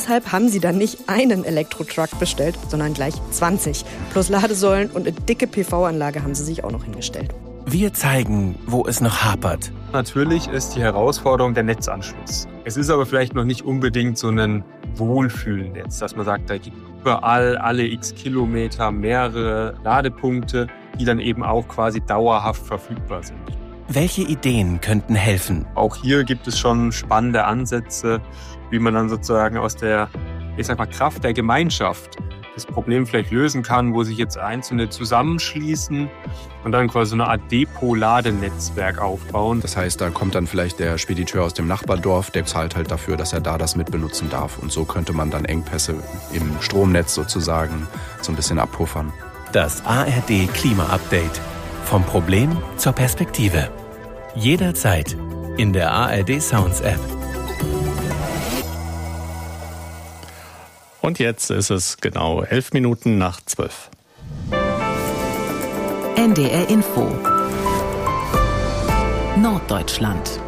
Deshalb haben sie dann nicht einen Elektro-Truck bestellt, sondern gleich 20. Plus Ladesäulen und eine dicke PV-Anlage haben sie sich auch noch hingestellt. Wir zeigen, wo es noch hapert. Natürlich ist die Herausforderung der Netzanschluss. Es ist aber vielleicht noch nicht unbedingt so ein Wohlfühlnetz, dass man sagt, da gibt überall alle x Kilometer mehrere Ladepunkte, die dann eben auch quasi dauerhaft verfügbar sind. Welche Ideen könnten helfen? Auch hier gibt es schon spannende Ansätze, wie man dann sozusagen aus der, Kraft der Gemeinschaft das Problem vielleicht lösen kann, wo sich jetzt Einzelne zusammenschließen und dann quasi so eine Art Depot-Ladenetzwerk aufbauen. Das heißt, da kommt dann vielleicht der Spediteur aus dem Nachbardorf, der zahlt halt dafür, dass er da das mitbenutzen darf. Und so könnte man dann Engpässe im Stromnetz sozusagen so ein bisschen abpuffern. Das ARD Klima-Update. Vom Problem zur Perspektive. Jederzeit in der ARD Sounds App. Und jetzt ist es genau 11 Minuten nach 12. NDR Info. Norddeutschland.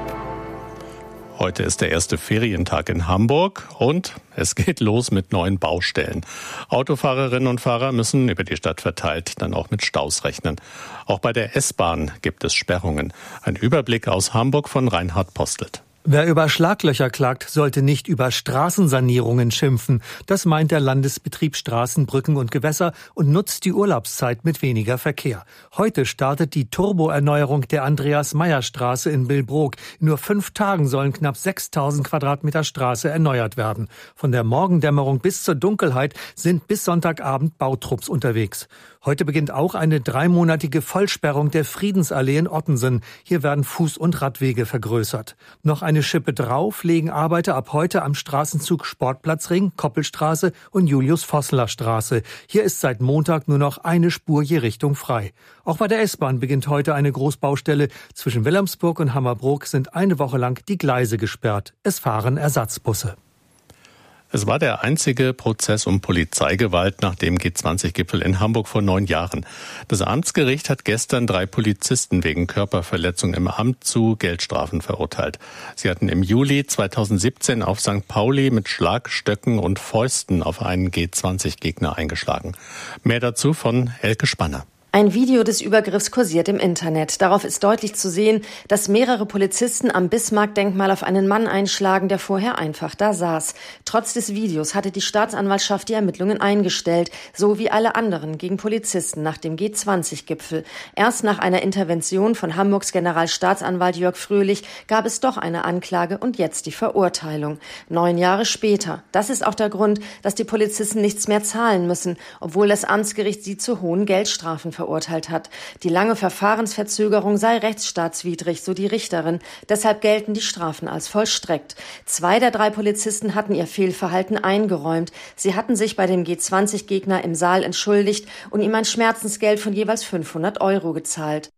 Heute ist der erste Ferientag in Hamburg und es geht los mit neuen Baustellen. Autofahrerinnen und Fahrer müssen über die Stadt verteilt dann auch mit Staus rechnen. Auch bei der S-Bahn gibt es Sperrungen. Ein Überblick aus Hamburg von Reinhard Postelt. Wer über Schlaglöcher klagt, sollte nicht über Straßensanierungen schimpfen. Das meint der Landesbetrieb Straßen, Brücken und Gewässer und nutzt die Urlaubszeit mit weniger Verkehr. Heute startet die Turboerneuerung der Andreas-Meyer-Straße in Billbrook. In nur 5 Tagen sollen knapp 6.000 Quadratmeter Straße erneuert werden. Von der Morgendämmerung bis zur Dunkelheit sind bis Sonntagabend Bautrupps unterwegs. Heute beginnt auch eine 3-monatige Vollsperrung der Friedensallee in Ottensen. Hier werden Fuß- und Radwege vergrößert. Noch eine Schippe drauf legen Arbeiter ab heute am Straßenzug Sportplatzring, Koppelstraße und Julius-Vossler-Straße. Hier ist seit Montag nur noch eine Spur je Richtung frei. Auch bei der S-Bahn beginnt heute eine Großbaustelle. Zwischen Wilhelmsburg und Hammerbrook sind eine Woche lang die Gleise gesperrt. Es fahren Ersatzbusse. Es war der einzige Prozess um Polizeigewalt nach dem G20-Gipfel in Hamburg vor 9 Jahren. Das Amtsgericht hat gestern 3 Polizisten wegen Körperverletzung im Amt zu Geldstrafen verurteilt. Sie hatten im Juli 2017 auf St. Pauli mit Schlagstöcken und Fäusten auf einen G20-Gegner eingeschlagen. Mehr dazu von Elke Spanner. Ein Video des Übergriffs kursiert im Internet. Darauf ist deutlich zu sehen, dass mehrere Polizisten am Bismarck-Denkmal auf einen Mann einschlagen, der vorher einfach da saß. Trotz des Videos hatte die Staatsanwaltschaft die Ermittlungen eingestellt, so wie alle anderen gegen Polizisten nach dem G20-Gipfel. Erst nach einer Intervention von Hamburgs Generalstaatsanwalt Jörg Fröhlich gab es doch eine Anklage und jetzt die Verurteilung. 9 Jahre später. Das ist auch der Grund, dass die Polizisten nichts mehr zahlen müssen, obwohl das Amtsgericht sie zu hohen Geldstrafen verurteilt hat. Die lange Verfahrensverzögerung sei rechtsstaatswidrig, so die Richterin. Deshalb gelten die Strafen als vollstreckt. 2 der 3 Polizisten hatten ihr Fehlverhalten eingeräumt. Sie hatten sich bei dem G20-Gegner im Saal entschuldigt und ihm ein Schmerzensgeld von jeweils 500 € gezahlt.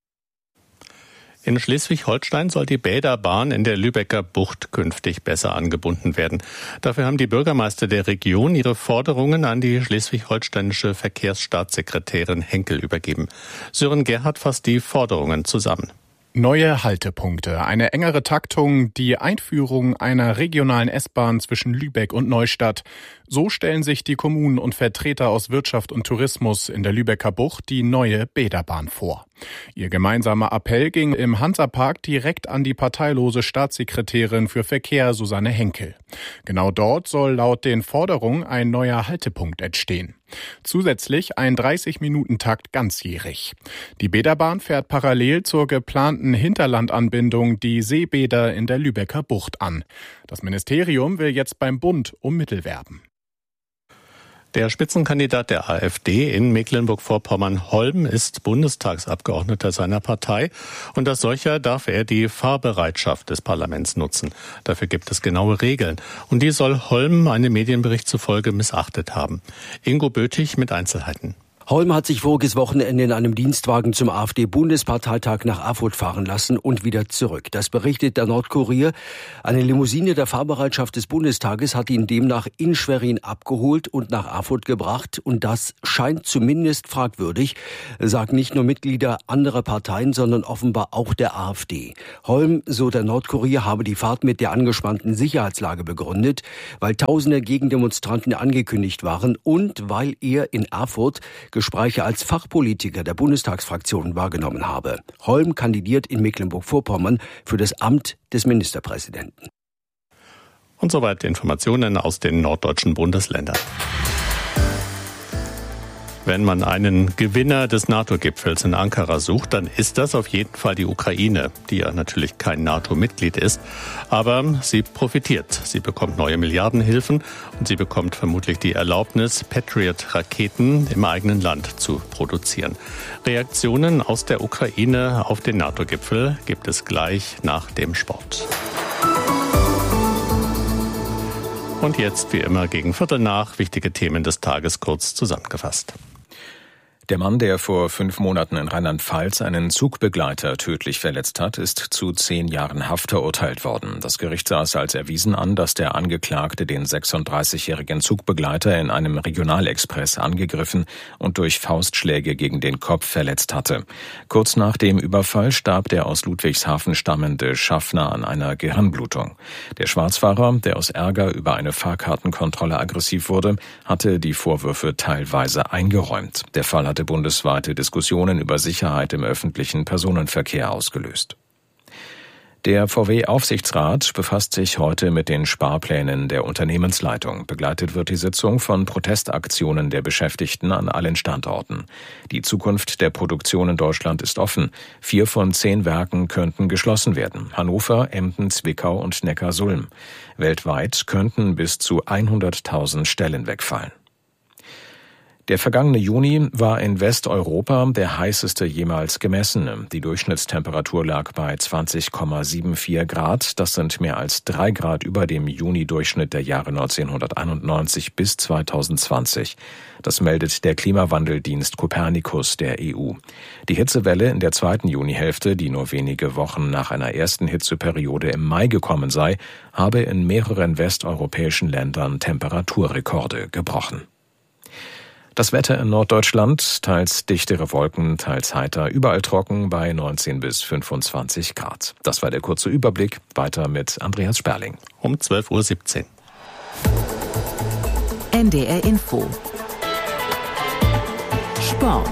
In Schleswig-Holstein soll die Bäderbahn in der Lübecker Bucht künftig besser angebunden werden. Dafür haben die Bürgermeister der Region ihre Forderungen an die schleswig-holsteinische Verkehrsstaatssekretärin Henkel übergeben. Sören Gerhardt fasst die Forderungen zusammen. Neue Haltepunkte, eine engere Taktung, die Einführung einer regionalen S-Bahn zwischen Lübeck und Neustadt. So stellen sich die Kommunen und Vertreter aus Wirtschaft und Tourismus in der Lübecker Bucht die neue Bäderbahn vor. Ihr gemeinsamer Appell ging im Hansapark direkt an die parteilose Staatssekretärin für Verkehr Susanne Henkel. Genau dort soll laut den Forderungen ein neuer Haltepunkt entstehen. Zusätzlich ein 30-Minuten-Takt ganzjährig. Die Bäderbahn fährt parallel zur geplanten Hinterlandanbindung die Seebäder in der Lübecker Bucht an. Das Ministerium will jetzt beim Bund um Mittel werben. Der Spitzenkandidat der AfD in Mecklenburg-Vorpommern, Holm, ist Bundestagsabgeordneter seiner Partei und als solcher darf er die Fahrbereitschaft des Parlaments nutzen. Dafür gibt es genaue Regeln und die soll Holm einem Medienbericht zufolge missachtet haben. Ingo Böthig mit Einzelheiten. Holm hat sich voriges Wochenende in einem Dienstwagen zum AfD-Bundesparteitag nach Erfurt fahren lassen und wieder zurück. Das berichtet der Nordkurier. Eine Limousine der Fahrbereitschaft des Bundestages hat ihn demnach in Schwerin abgeholt und nach Erfurt gebracht. Und das scheint zumindest fragwürdig, sagen nicht nur Mitglieder anderer Parteien, sondern offenbar auch der AfD. Holm, so der Nordkurier, habe die Fahrt mit der angespannten Sicherheitslage begründet, weil tausende Gegendemonstranten angekündigt waren und weil er in Erfurt Gespräche als Fachpolitiker der Bundestagsfraktion wahrgenommen habe. Holm kandidiert in Mecklenburg-Vorpommern für das Amt des Ministerpräsidenten. Und soweit Informationen aus den norddeutschen Bundesländern. Wenn man einen Gewinner des NATO-Gipfels in Ankara sucht, dann ist das auf jeden Fall die Ukraine, die ja natürlich kein NATO-Mitglied ist. Aber sie profitiert. Sie bekommt neue Milliardenhilfen und sie bekommt vermutlich die Erlaubnis, Patriot-Raketen im eigenen Land zu produzieren. Reaktionen aus der Ukraine auf den NATO-Gipfel gibt es gleich nach dem Sport. Und jetzt, wie immer, gegen 7:15 wichtige Themen des Tages kurz zusammengefasst. Der Mann, der vor 5 Monaten in Rheinland-Pfalz einen Zugbegleiter tödlich verletzt hat, ist zu 10 Jahren Haft verurteilt worden. Das Gericht sah es als erwiesen an, dass der Angeklagte den 36-jährigen Zugbegleiter in einem Regionalexpress angegriffen und durch Faustschläge gegen den Kopf verletzt hatte. Kurz nach dem Überfall starb der aus Ludwigshafen stammende Schaffner an einer Gehirnblutung. Der Schwarzfahrer, der aus Ärger über eine Fahrkartenkontrolle aggressiv wurde, hatte die Vorwürfe teilweise eingeräumt. Der Fall hatte bundesweite Diskussionen über Sicherheit im öffentlichen Personenverkehr ausgelöst. Der VW-Aufsichtsrat befasst sich heute mit den Sparplänen der Unternehmensleitung. Begleitet wird die Sitzung von Protestaktionen der Beschäftigten an allen Standorten. Die Zukunft der Produktion in Deutschland ist offen. 4 von 10 Werken könnten geschlossen werden. Hannover, Emden, Zwickau und Neckarsulm. Weltweit könnten bis zu 100.000 Stellen wegfallen. Der vergangene Juni war in Westeuropa der heißeste jemals gemessene. Die Durchschnittstemperatur lag bei 20,74 Grad. Das sind mehr als 3 Grad über dem Juni-Durchschnitt der Jahre 1991 bis 2020. Das meldet der Klimawandeldienst Copernicus der EU. Die Hitzewelle in der zweiten Junihälfte, die nur wenige Wochen nach einer ersten Hitzeperiode im Mai gekommen sei, habe in mehreren westeuropäischen Ländern Temperaturrekorde gebrochen. Das Wetter in Norddeutschland, teils dichtere Wolken, teils heiter, überall trocken bei 19 bis 25 Grad. Das war der kurze Überblick. Weiter mit Andreas Sperling. Um 12:17 Uhr. NDR Info. Sport.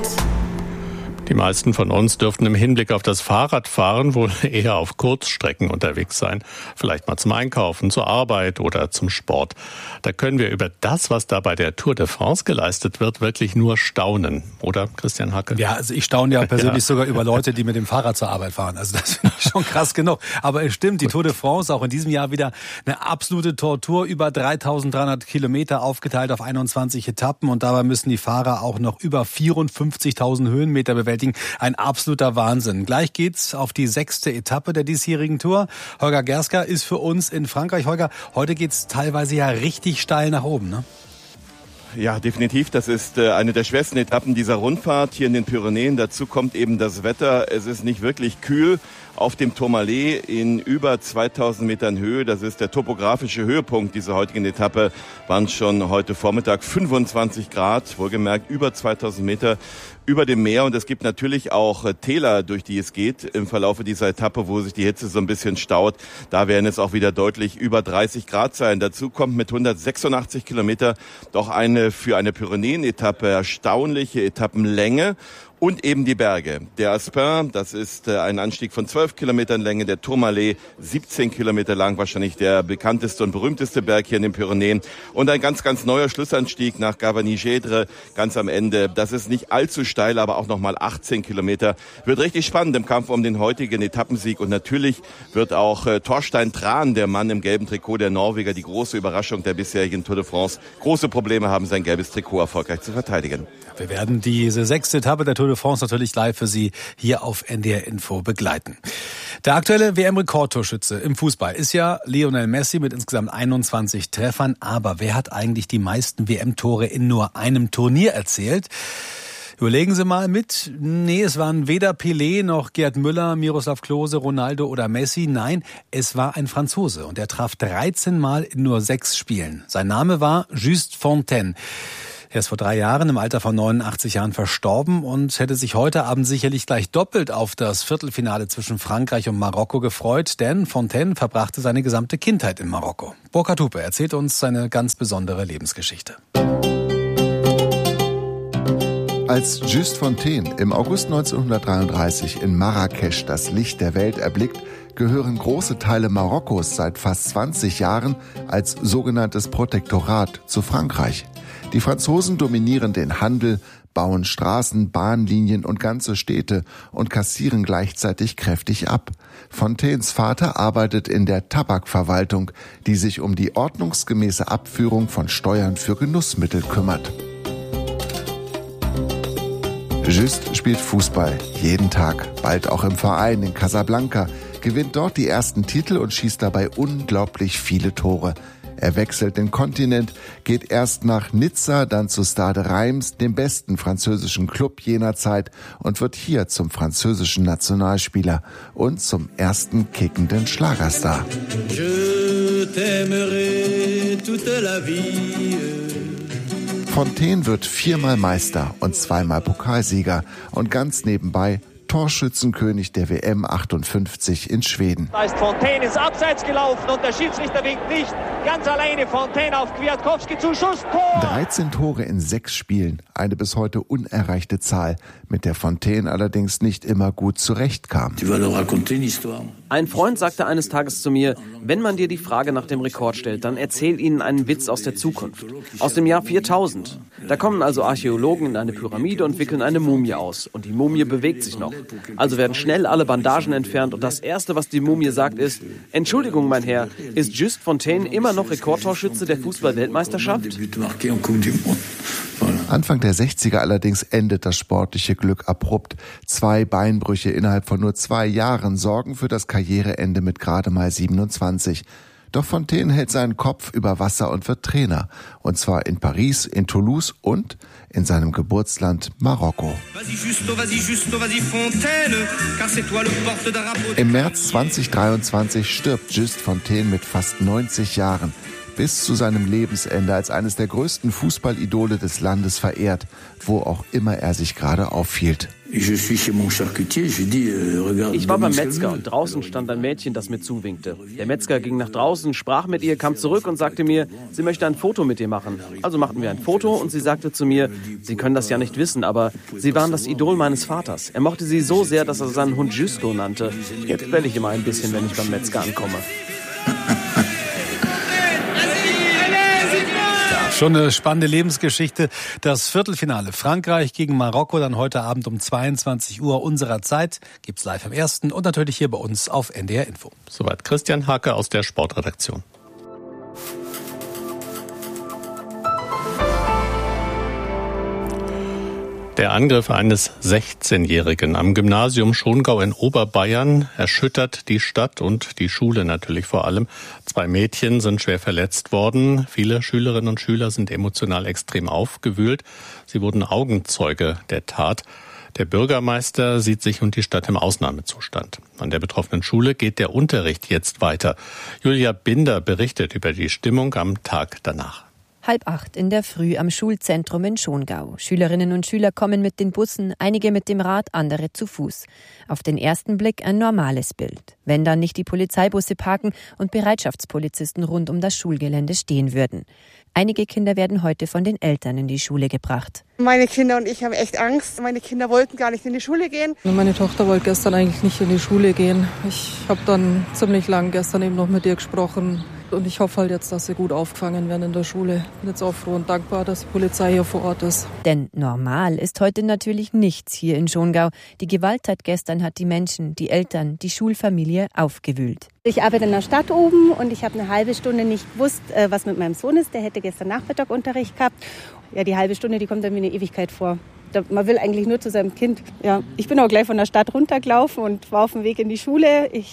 Die meisten von uns dürften im Hinblick auf das Fahrradfahren wohl eher auf Kurzstrecken unterwegs sein. Vielleicht mal zum Einkaufen, zur Arbeit oder zum Sport. Da können wir über das, was da bei der Tour de France geleistet wird, wirklich nur staunen. Oder, Christian Hacke? Ja, also ich staune ja persönlich sogar über Leute, die mit dem Fahrrad zur Arbeit fahren. Also das finde ich schon krass genug. Aber es stimmt, die Tour de France, auch in diesem Jahr wieder eine absolute Tortur. Über 3.300 Kilometer aufgeteilt auf 21 Etappen. Und dabei müssen die Fahrer auch noch über 54.000 Höhenmeter bewältigen. Ein absoluter Wahnsinn. Gleich geht's auf die 6. Etappe der diesjährigen Tour. Holger Gerska ist für uns in Frankreich. Holger, heute geht's teilweise ja richtig steil nach oben, ne? Ja, definitiv. Das ist eine der schwersten Etappen dieser Rundfahrt hier in den Pyrenäen. Dazu kommt eben das Wetter. Es ist nicht wirklich kühl. Auf dem Tourmalet in über 2000 Metern Höhe, das ist der topografische Höhepunkt dieser heutigen Etappe, waren schon heute Vormittag 25 Grad, wohlgemerkt über 2000 Meter über dem Meer. Und es gibt natürlich auch Täler, durch die es geht im Verlaufe dieser Etappe, wo sich die Hitze so ein bisschen staut. Da werden es auch wieder deutlich über 30 Grad sein. Dazu kommt mit 186 Kilometer doch eine für eine Pyrenäen-Etappe erstaunliche Etappenlänge. Und eben die Berge. Der Aspin, das ist ein Anstieg von 12 Kilometern Länge, der Tourmalet 17 Kilometer lang, wahrscheinlich der bekannteste und berühmteste Berg hier in den Pyrenäen. Und ein ganz, ganz neuer Schlussanstieg nach Gavagny-Gedre, ganz am Ende. Das ist nicht allzu steil, aber auch nochmal 18 Kilometer. Wird richtig spannend im Kampf um den heutigen Etappensieg. Und natürlich wird auch Thorstein Tran, der Mann im gelben Trikot, der Norweger, die große Überraschung der bisherigen Tour de France, große Probleme haben, sein gelbes Trikot erfolgreich zu verteidigen. Wir werden diese 6. Etappe der Tour de France natürlich live für Sie hier auf NDR Info begleiten. Der aktuelle WM-Rekordtorschütze im Fußball ist ja Lionel Messi mit insgesamt 21 Treffern. Aber wer hat eigentlich die meisten WM-Tore in nur einem Turnier erzielt? Überlegen Sie mal mit. Nee, es waren weder Pelé noch Gerd Müller, Miroslav Klose, Ronaldo oder Messi. Nein, es war ein Franzose und er traf 13 Mal in nur 6 Spielen. Sein Name war Just Fontaine. Er ist vor 3 Jahren im Alter von 89 Jahren verstorben und hätte sich heute Abend sicherlich gleich doppelt auf das Viertelfinale zwischen Frankreich und Marokko gefreut, denn Fontaine verbrachte seine gesamte Kindheit in Marokko. Burkhard Hupe erzählt uns seine ganz besondere Lebensgeschichte. Als Just Fontaine im August 1933 in Marrakesch das Licht der Welt erblickt, gehören große Teile Marokkos seit fast 20 Jahren als sogenanntes Protektorat zu Frankreich. Die Franzosen dominieren den Handel, bauen Straßen, Bahnlinien und ganze Städte und kassieren gleichzeitig kräftig ab. Fontaines Vater arbeitet in der Tabakverwaltung, die sich um die ordnungsgemäße Abführung von Steuern für Genussmittel kümmert. Just spielt Fußball, jeden Tag, bald auch im Verein in Casablanca, gewinnt dort die ersten Titel und schießt dabei unglaublich viele Tore. Er wechselt den Kontinent, geht erst nach Nizza, dann zu Stade Reims, dem besten französischen Club jener Zeit, und wird hier zum französischen Nationalspieler und zum ersten kickenden Schlagerstar. Je t'aimerai toute la vie. Fontaine wird 4-mal Meister und 2-mal Pokalsieger und ganz nebenbei Torschützenkönig der WM 58 in Schweden. Da ist Fontaine ins Abseits gelaufen und der Schiedsrichter winkt nicht. Ganz alleine Fontaine auf Kwiatkowski zu Schuss. Tor! 13 Tore in 6 Spielen, eine bis heute unerreichte Zahl, mit der Fontaine allerdings nicht immer gut zurechtkam. Ein Freund sagte eines Tages zu mir, wenn man dir die Frage nach dem Rekord stellt, dann erzähl ihnen einen Witz aus der Zukunft, aus dem Jahr 4000. Da kommen also Archäologen in eine Pyramide und wickeln eine Mumie aus und die Mumie bewegt sich noch. Also werden schnell alle Bandagen entfernt und das Erste, was die Mumie sagt, ist: Entschuldigung, mein Herr, ist Just Fontaine immer noch Rekordtorschütze der Fußball-Weltmeisterschaft? Anfang der 60er allerdings endet das sportliche Glück abrupt. 2 Beinbrüche innerhalb von nur 2 Jahren sorgen für das Karriereende mit gerade mal 27. Doch Fontaine hält seinen Kopf über Wasser und wird Trainer. Und zwar in Paris, in Toulouse und in seinem Geburtsland Marokko. Im März 2023 stirbt Just Fontaine mit fast 90 Jahren. Bis zu seinem Lebensende als eines der größten Fußballidole des Landes verehrt, wo auch immer er sich gerade aufhielt. Ich war beim Metzger und draußen stand ein Mädchen, das mir zuwinkte. Der Metzger ging nach draußen, sprach mit ihr, kam zurück und sagte mir, sie möchte ein Foto mit ihr machen. Also machten wir ein Foto und sie sagte zu mir, Sie können das ja nicht wissen, aber Sie waren das Idol meines Vaters. Er mochte sie so sehr, dass er seinen Hund Justo nannte. Jetzt belle ich immer ein bisschen, wenn ich beim Metzger ankomme. Schon eine spannende Lebensgeschichte. Das Viertelfinale Frankreich gegen Marokko dann heute Abend um 22 Uhr unserer Zeit. Gibt's live am 1. und natürlich hier bei uns auf NDR Info. Soweit Christian Hake aus der Sportredaktion. Der Angriff eines 16-Jährigen am Gymnasium Schongau in Oberbayern erschüttert die Stadt und die Schule natürlich vor allem. 2 Mädchen sind schwer verletzt worden. Viele Schülerinnen und Schüler sind emotional extrem aufgewühlt. Sie wurden Augenzeuge der Tat. Der Bürgermeister sieht sich und die Stadt im Ausnahmezustand. An der betroffenen Schule geht der Unterricht jetzt weiter. Julia Binder berichtet über die Stimmung am Tag danach. 7:30 in der Früh am Schulzentrum in Schongau. Schülerinnen und Schüler kommen mit den Bussen, einige mit dem Rad, andere zu Fuß. Auf den ersten Blick ein normales Bild. Wenn dann nicht die Polizeibusse parken und Bereitschaftspolizisten rund um das Schulgelände stehen würden. Einige Kinder werden heute von den Eltern in die Schule gebracht. Meine Kinder und ich haben echt Angst. Meine Kinder wollten gar nicht in die Schule gehen. Meine Tochter wollte gestern eigentlich nicht in die Schule gehen. Ich habe dann ziemlich lang gestern eben noch mit ihr gesprochen. Und ich hoffe halt jetzt, dass sie gut aufgefangen werden in der Schule. Ich bin jetzt auch froh und dankbar, dass die Polizei hier vor Ort ist. Denn normal ist heute natürlich nichts hier in Schongau. Die Gewalttat gestern hat die Menschen, die Eltern, die Schulfamilie aufgewühlt. Ich arbeite in der Stadt oben und ich habe eine halbe Stunde nicht gewusst, was mit meinem Sohn ist. Der hätte gestern Nachmittag Unterricht gehabt. Ja, die halbe Stunde, die kommt dann wie eine Ewigkeit vor. Man will eigentlich nur zu seinem Kind. Ja, ich bin auch gleich von der Stadt runtergelaufen und war auf dem Weg in die Schule.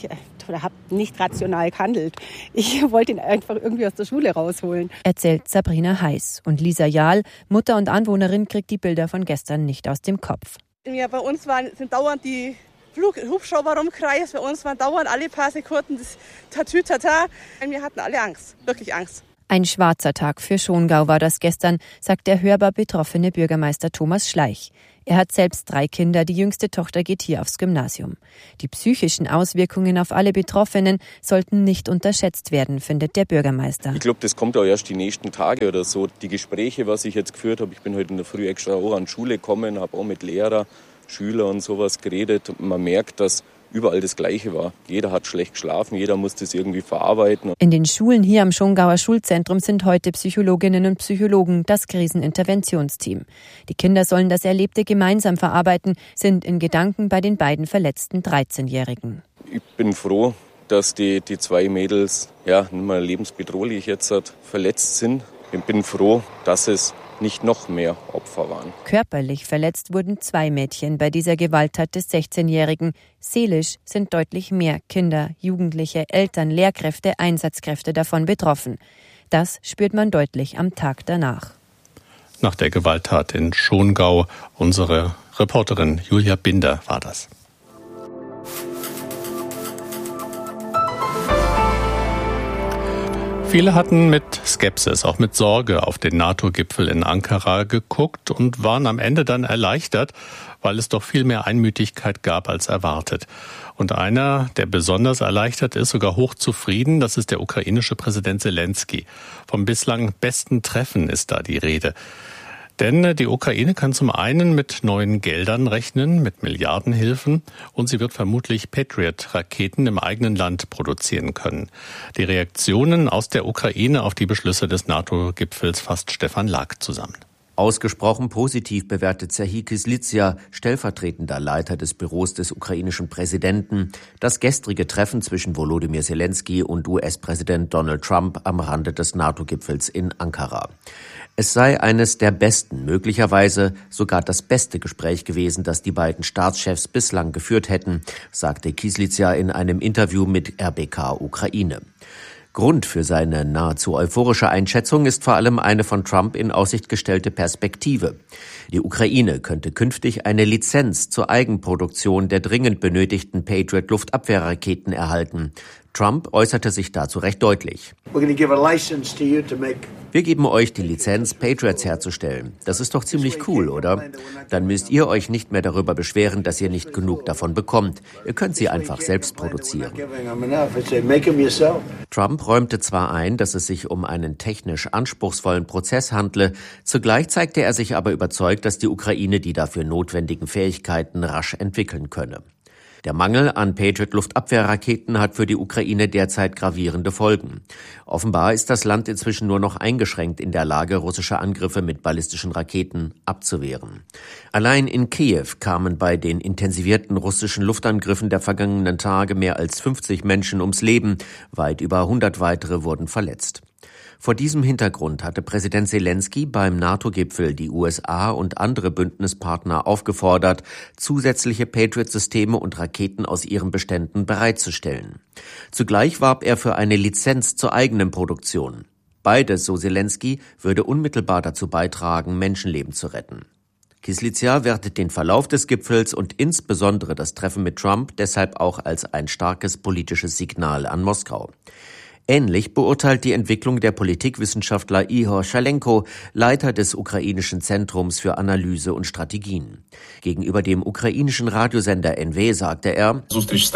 oder habe nicht rational gehandelt. Ich wollte ihn einfach irgendwie aus der Schule rausholen. Erzählt Sabrina Heiß. Und Lisa Jahl, Mutter und Anwohnerin, kriegt die Bilder von gestern nicht aus dem Kopf. Ja, bei uns sind dauernd die Hubschrauber rumkreist. Bei uns waren dauernd alle paar Sekunden das Tatütata. Wir hatten alle Angst, wirklich Angst. Ein schwarzer Tag für Schongau war das gestern, sagt der hörbar betroffene Bürgermeister Thomas Schleich. Er hat selbst 3 Kinder, die jüngste Tochter geht hier aufs Gymnasium. Die psychischen Auswirkungen auf alle Betroffenen sollten nicht unterschätzt werden, findet der Bürgermeister. Ich glaube, das kommt auch erst die nächsten Tage oder so. Die Gespräche, was ich jetzt geführt habe, ich bin heute in der Früh extra auch an die Schule gekommen, habe auch mit Lehrern, Schülern und sowas geredet. Und man merkt, dass überall das Gleiche war. Jeder hat schlecht geschlafen, jeder muss das irgendwie verarbeiten. In den Schulen hier am Schongauer Schulzentrum sind heute Psychologinnen und Psychologen das Kriseninterventionsteam. Die Kinder sollen das Erlebte gemeinsam verarbeiten, sind in Gedanken bei den beiden verletzten 13-Jährigen. Ich bin froh, dass die 2 Mädels nicht mehr lebensbedrohlich jetzt verletzt sind. Ich bin froh, dass es nicht noch mehr Opfer waren. Körperlich verletzt wurden 2 Mädchen bei dieser Gewalttat des 16-Jährigen. Seelisch sind deutlich mehr Kinder, Jugendliche, Eltern, Lehrkräfte, Einsatzkräfte davon betroffen. Das spürt man deutlich am Tag danach. Nach der Gewalttat in Schongau, unsere Reporterin Julia Binder war das. Viele hatten mit Skepsis, auch mit Sorge auf den NATO-Gipfel in Ankara geguckt und waren am Ende dann erleichtert, weil es doch viel mehr Einmütigkeit gab als erwartet. Und einer, der besonders erleichtert ist, sogar hochzufrieden, das ist der ukrainische Präsident Selenskyj. Vom bislang besten Treffen ist da die Rede. Denn die Ukraine kann zum einen mit neuen Geldern rechnen, mit Milliardenhilfen, und sie wird vermutlich Patriot-Raketen im eigenen Land produzieren können. Die Reaktionen aus der Ukraine auf die Beschlüsse des NATO-Gipfels fasst Stefan Lag zusammen. Ausgesprochen positiv bewertet Serhij Kyslytsja, stellvertretender Leiter des Büros des ukrainischen Präsidenten, das gestrige Treffen zwischen Volodymyr Selenskyj und US-Präsident Donald Trump am Rande des NATO-Gipfels in Ankara. Es sei eines der besten, möglicherweise sogar das beste Gespräch gewesen, das die beiden Staatschefs bislang geführt hätten, sagte Kyslytsja in einem Interview mit RBK Ukraine. Grund für seine nahezu euphorische Einschätzung ist vor allem eine von Trump in Aussicht gestellte Perspektive. Die Ukraine könnte künftig eine Lizenz zur Eigenproduktion der dringend benötigten Patriot-Luftabwehrraketen erhalten. Trump äußerte sich dazu recht deutlich. Wir geben euch die Lizenz, Patriots herzustellen. Das ist doch ziemlich cool, oder? Dann müsst ihr euch nicht mehr darüber beschweren, dass ihr nicht genug davon bekommt. Ihr könnt sie einfach selbst produzieren. Trump räumte zwar ein, dass es sich um einen technisch anspruchsvollen Prozess handle, zugleich zeigte er sich aber überzeugt, dass die Ukraine die dafür notwendigen Fähigkeiten rasch entwickeln könne. Der Mangel an Patriot-Luftabwehrraketen hat für die Ukraine derzeit gravierende Folgen. Offenbar ist das Land inzwischen nur noch eingeschränkt in der Lage, russische Angriffe mit ballistischen Raketen abzuwehren. Allein in Kiew kamen bei den intensivierten russischen Luftangriffen der vergangenen Tage mehr als 50 Menschen ums Leben, weit über 100 weitere wurden verletzt. Vor diesem Hintergrund hatte Präsident Selenskyj beim NATO-Gipfel die USA und andere Bündnispartner aufgefordert, zusätzliche Patriot-Systeme und Raketen aus ihren Beständen bereitzustellen. Zugleich warb er für eine Lizenz zur eigenen Produktion. Beides, so Selenskyj, würde unmittelbar dazu beitragen, Menschenleben zu retten. Kyslytsja wertet den Verlauf des Gipfels und insbesondere das Treffen mit Trump deshalb auch als ein starkes politisches Signal an Moskau. Ähnlich beurteilt die Entwicklung der Politikwissenschaftler Ihor Schalenko, Leiter des ukrainischen Zentrums für Analyse und Strategien. Gegenüber dem ukrainischen Radiosender NW sagte er: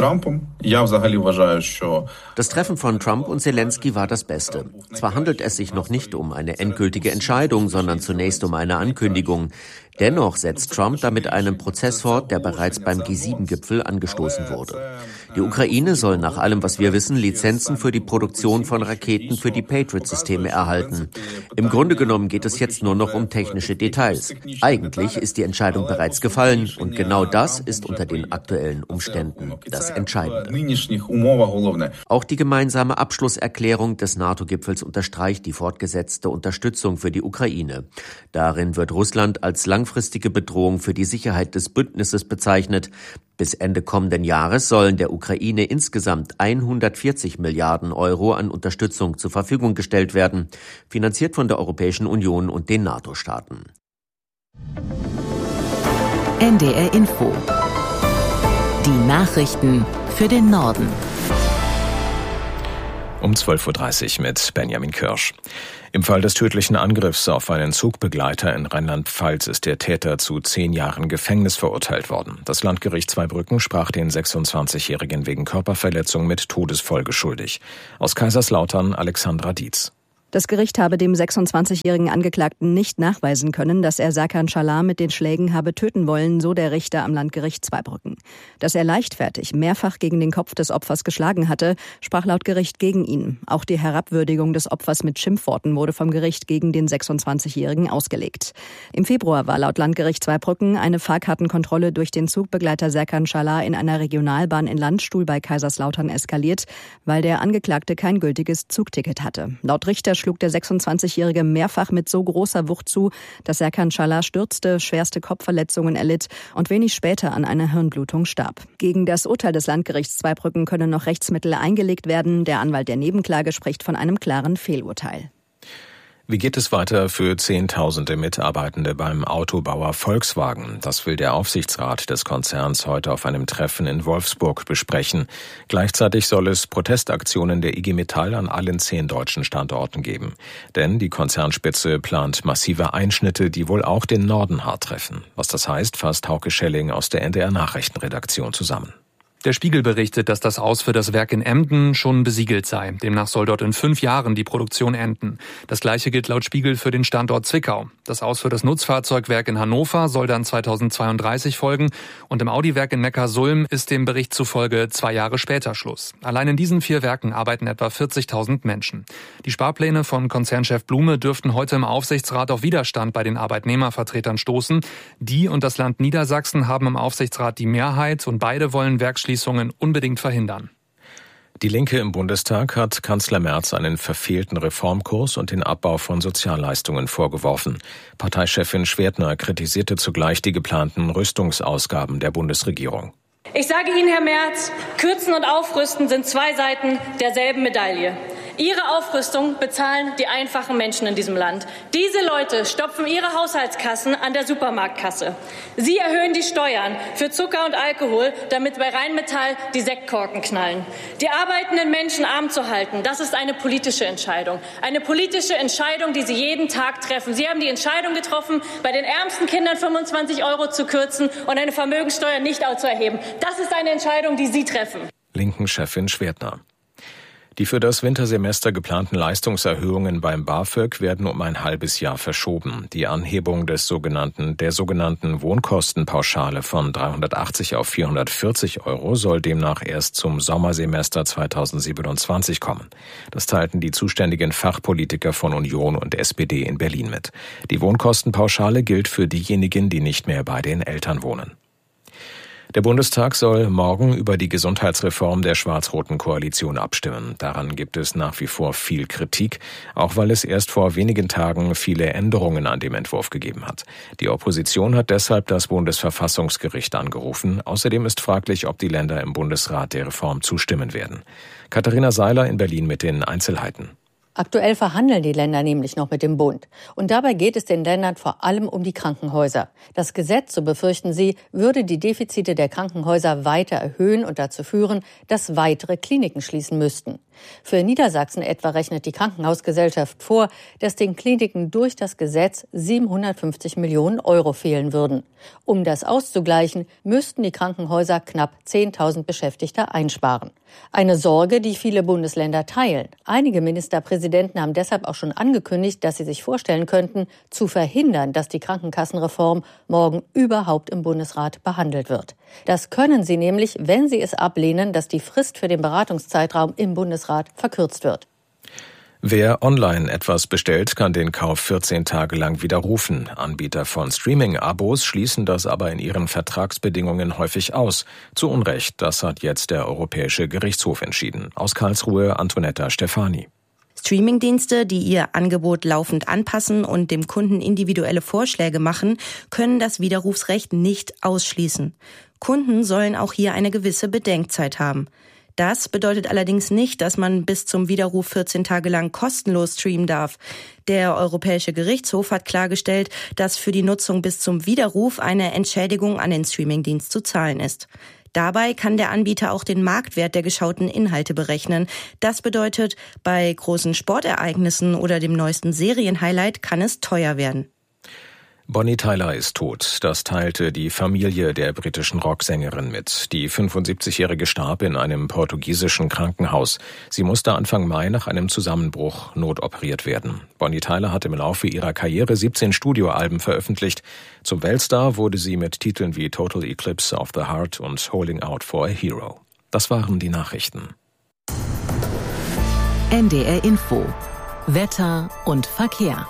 Das Treffen von Trump und Selenskyj war das Beste. Zwar handelt es sich noch nicht um eine endgültige Entscheidung, sondern zunächst um eine Ankündigung. Dennoch setzt Trump damit einen Prozess fort, der bereits beim G7-Gipfel angestoßen wurde. Die Ukraine soll nach allem, was wir wissen, Lizenzen für die Produktion von Raketen für die Patriot-Systeme erhalten. Im Grunde genommen geht es jetzt nur noch um technische Details. Eigentlich ist die Entscheidung bereits gefallen und genau das ist unter den aktuellen Umständen das Entscheidende. Auch die gemeinsame Abschlusserklärung des NATO-Gipfels unterstreicht die fortgesetzte Unterstützung für die Ukraine. Darin wird Russland als langfristige Bedrohung für die Sicherheit des Bündnisses bezeichnet. Bis Ende kommenden Jahres sollen der Ukraine insgesamt 140 Milliarden Euro an Unterstützung zur Verfügung gestellt werden, finanziert von der Europäischen Union und den NATO-Staaten. NDR Info. Die Nachrichten für den Norden. Um 12.30 Uhr mit Benjamin Kirsch. Im Fall des tödlichen Angriffs auf einen Zugbegleiter in Rheinland-Pfalz ist der Täter zu 10 Jahren Gefängnis verurteilt worden. Das Landgericht Zweibrücken sprach den 26-Jährigen wegen Körperverletzung mit Todesfolge schuldig. Aus Kaiserslautern Alexandra Dietz. Das Gericht habe dem 26-jährigen Angeklagten nicht nachweisen können, dass er Serkan Çalar mit den Schlägen habe töten wollen, so der Richter am Landgericht Zweibrücken. Dass er leichtfertig mehrfach gegen den Kopf des Opfers geschlagen hatte, sprach laut Gericht gegen ihn. Auch die Herabwürdigung des Opfers mit Schimpfworten wurde vom Gericht gegen den 26-jährigen ausgelegt. Im Februar war laut Landgericht Zweibrücken eine Fahrkartenkontrolle durch den Zugbegleiter Serkan Çalar in einer Regionalbahn in Landstuhl bei Kaiserslautern eskaliert, weil der Angeklagte kein gültiges Zugticket hatte. Laut Richter schlug der 26-Jährige mehrfach mit so großer Wucht zu, dass Serkan Çalar stürzte, schwerste Kopfverletzungen erlitt und wenig später an einer Hirnblutung starb. Gegen das Urteil des Landgerichts Zweibrücken können noch Rechtsmittel eingelegt werden. Der Anwalt der Nebenklage spricht von einem klaren Fehlurteil. Wie geht es weiter für Zehntausende Mitarbeitende beim Autobauer Volkswagen? Das will der Aufsichtsrat des Konzerns heute auf einem Treffen in Wolfsburg besprechen. Gleichzeitig soll es Protestaktionen der IG Metall an allen 10 deutschen Standorten geben. Denn die Konzernspitze plant massive Einschnitte, die wohl auch den Norden hart treffen. Was das heißt, fasst Hauke Schelling aus der NDR-Nachrichtenredaktion zusammen. Der Spiegel berichtet, dass das Aus für das Werk in Emden schon besiegelt sei. Demnach soll dort in 5 Jahren die Produktion enden. Das Gleiche gilt laut Spiegel für den Standort Zwickau. Das Aus für das Nutzfahrzeugwerk in Hannover soll dann 2032 folgen. Und im Audi-Werk in Neckarsulm ist dem Bericht zufolge 2 Jahre später Schluss. Allein in diesen 4 Werken arbeiten etwa 40.000 Menschen. Die Sparpläne von Konzernchef Blume dürften heute im Aufsichtsrat auf Widerstand bei den Arbeitnehmervertretern stoßen. Die und das Land Niedersachsen haben im Aufsichtsrat die Mehrheit und beide wollen Werksschließungen unbedingt verhindern. Die Linke im Bundestag hat Kanzler Merz einen verfehlten Reformkurs und den Abbau von Sozialleistungen vorgeworfen. Parteichefin Schwertner kritisierte zugleich die geplanten Rüstungsausgaben der Bundesregierung. Ich sage Ihnen, Herr Merz, Kürzen und Aufrüsten sind 2 Seiten derselben Medaille. Ihre Aufrüstung bezahlen die einfachen Menschen in diesem Land. Diese Leute stopfen ihre Haushaltskassen an der Supermarktkasse. Sie erhöhen die Steuern für Zucker und Alkohol, damit bei Rheinmetall die Sektkorken knallen. Die arbeitenden Menschen arm zu halten, das ist eine politische Entscheidung. Eine politische Entscheidung, die Sie jeden Tag treffen. Sie haben die Entscheidung getroffen, bei den ärmsten Kindern 25 € zu kürzen und eine Vermögenssteuer nicht zu erheben. Das ist eine Entscheidung, die Sie treffen. Linken-Chefin Schwertner. Die für das Wintersemester geplanten Leistungserhöhungen beim BAföG werden um ein halbes Jahr verschoben. Die Anhebung der sogenannten Wohnkostenpauschale von 380 auf 440 € soll demnach erst zum Sommersemester 2027 kommen. Das teilten die zuständigen Fachpolitiker von Union und SPD in Berlin mit. Die Wohnkostenpauschale gilt für diejenigen, die nicht mehr bei den Eltern wohnen. Der Bundestag soll morgen über die Gesundheitsreform der schwarz-roten Koalition abstimmen. Daran gibt es nach wie vor viel Kritik, auch weil es erst vor wenigen Tagen viele Änderungen an dem Entwurf gegeben hat. Die Opposition hat deshalb das Bundesverfassungsgericht angerufen. Außerdem ist fraglich, ob die Länder im Bundesrat der Reform zustimmen werden. Katharina Seiler in Berlin mit den Einzelheiten. Aktuell verhandeln die Länder nämlich noch mit dem Bund. Und dabei geht es den Ländern vor allem um die Krankenhäuser. Das Gesetz, so befürchten sie, würde die Defizite der Krankenhäuser weiter erhöhen und dazu führen, dass weitere Kliniken schließen müssten. Für Niedersachsen etwa rechnet die Krankenhausgesellschaft vor, dass den Kliniken durch das Gesetz 750 Millionen € fehlen würden. Um das auszugleichen, müssten die Krankenhäuser knapp 10.000 Beschäftigte einsparen. Eine Sorge, die viele Bundesländer teilen. Einige Ministerpräsidenten haben deshalb auch schon angekündigt, dass sie sich vorstellen könnten, zu verhindern, dass die Krankenkassenreform morgen überhaupt im Bundesrat behandelt wird. Das können sie nämlich, wenn sie es ablehnen, dass die Frist für den Beratungszeitraum im Bundesrat verkürzt wird. Wer online etwas bestellt, kann den Kauf 14 Tage lang widerrufen. Anbieter von Streaming-Abos schließen das aber in ihren Vertragsbedingungen häufig aus. Zu Unrecht, das hat jetzt der Europäische Gerichtshof entschieden. Aus Karlsruhe Antonetta Stefani. Streamingdienste, die ihr Angebot laufend anpassen und dem Kunden individuelle Vorschläge machen, können das Widerrufsrecht nicht ausschließen. Kunden sollen auch hier eine gewisse Bedenkzeit haben. Das bedeutet allerdings nicht, dass man bis zum Widerruf 14 Tage lang kostenlos streamen darf. Der Europäische Gerichtshof hat klargestellt, dass für die Nutzung bis zum Widerruf eine Entschädigung an den Streamingdienst zu zahlen ist. Dabei kann der Anbieter auch den Marktwert der geschauten Inhalte berechnen. Das bedeutet, bei großen Sportereignissen oder dem neuesten Serienhighlight kann es teuer werden. Bonnie Tyler ist tot. Das teilte die Familie der britischen Rocksängerin mit. Die 75-Jährige starb in einem portugiesischen Krankenhaus. Sie musste Anfang Mai nach einem Zusammenbruch notoperiert werden. Bonnie Tyler hat im Laufe ihrer Karriere 17 Studioalben veröffentlicht. Zum Weltstar wurde sie mit Titeln wie Total Eclipse of the Heart und Holding Out for a Hero. Das waren die Nachrichten. NDR Info. Wetter und Verkehr.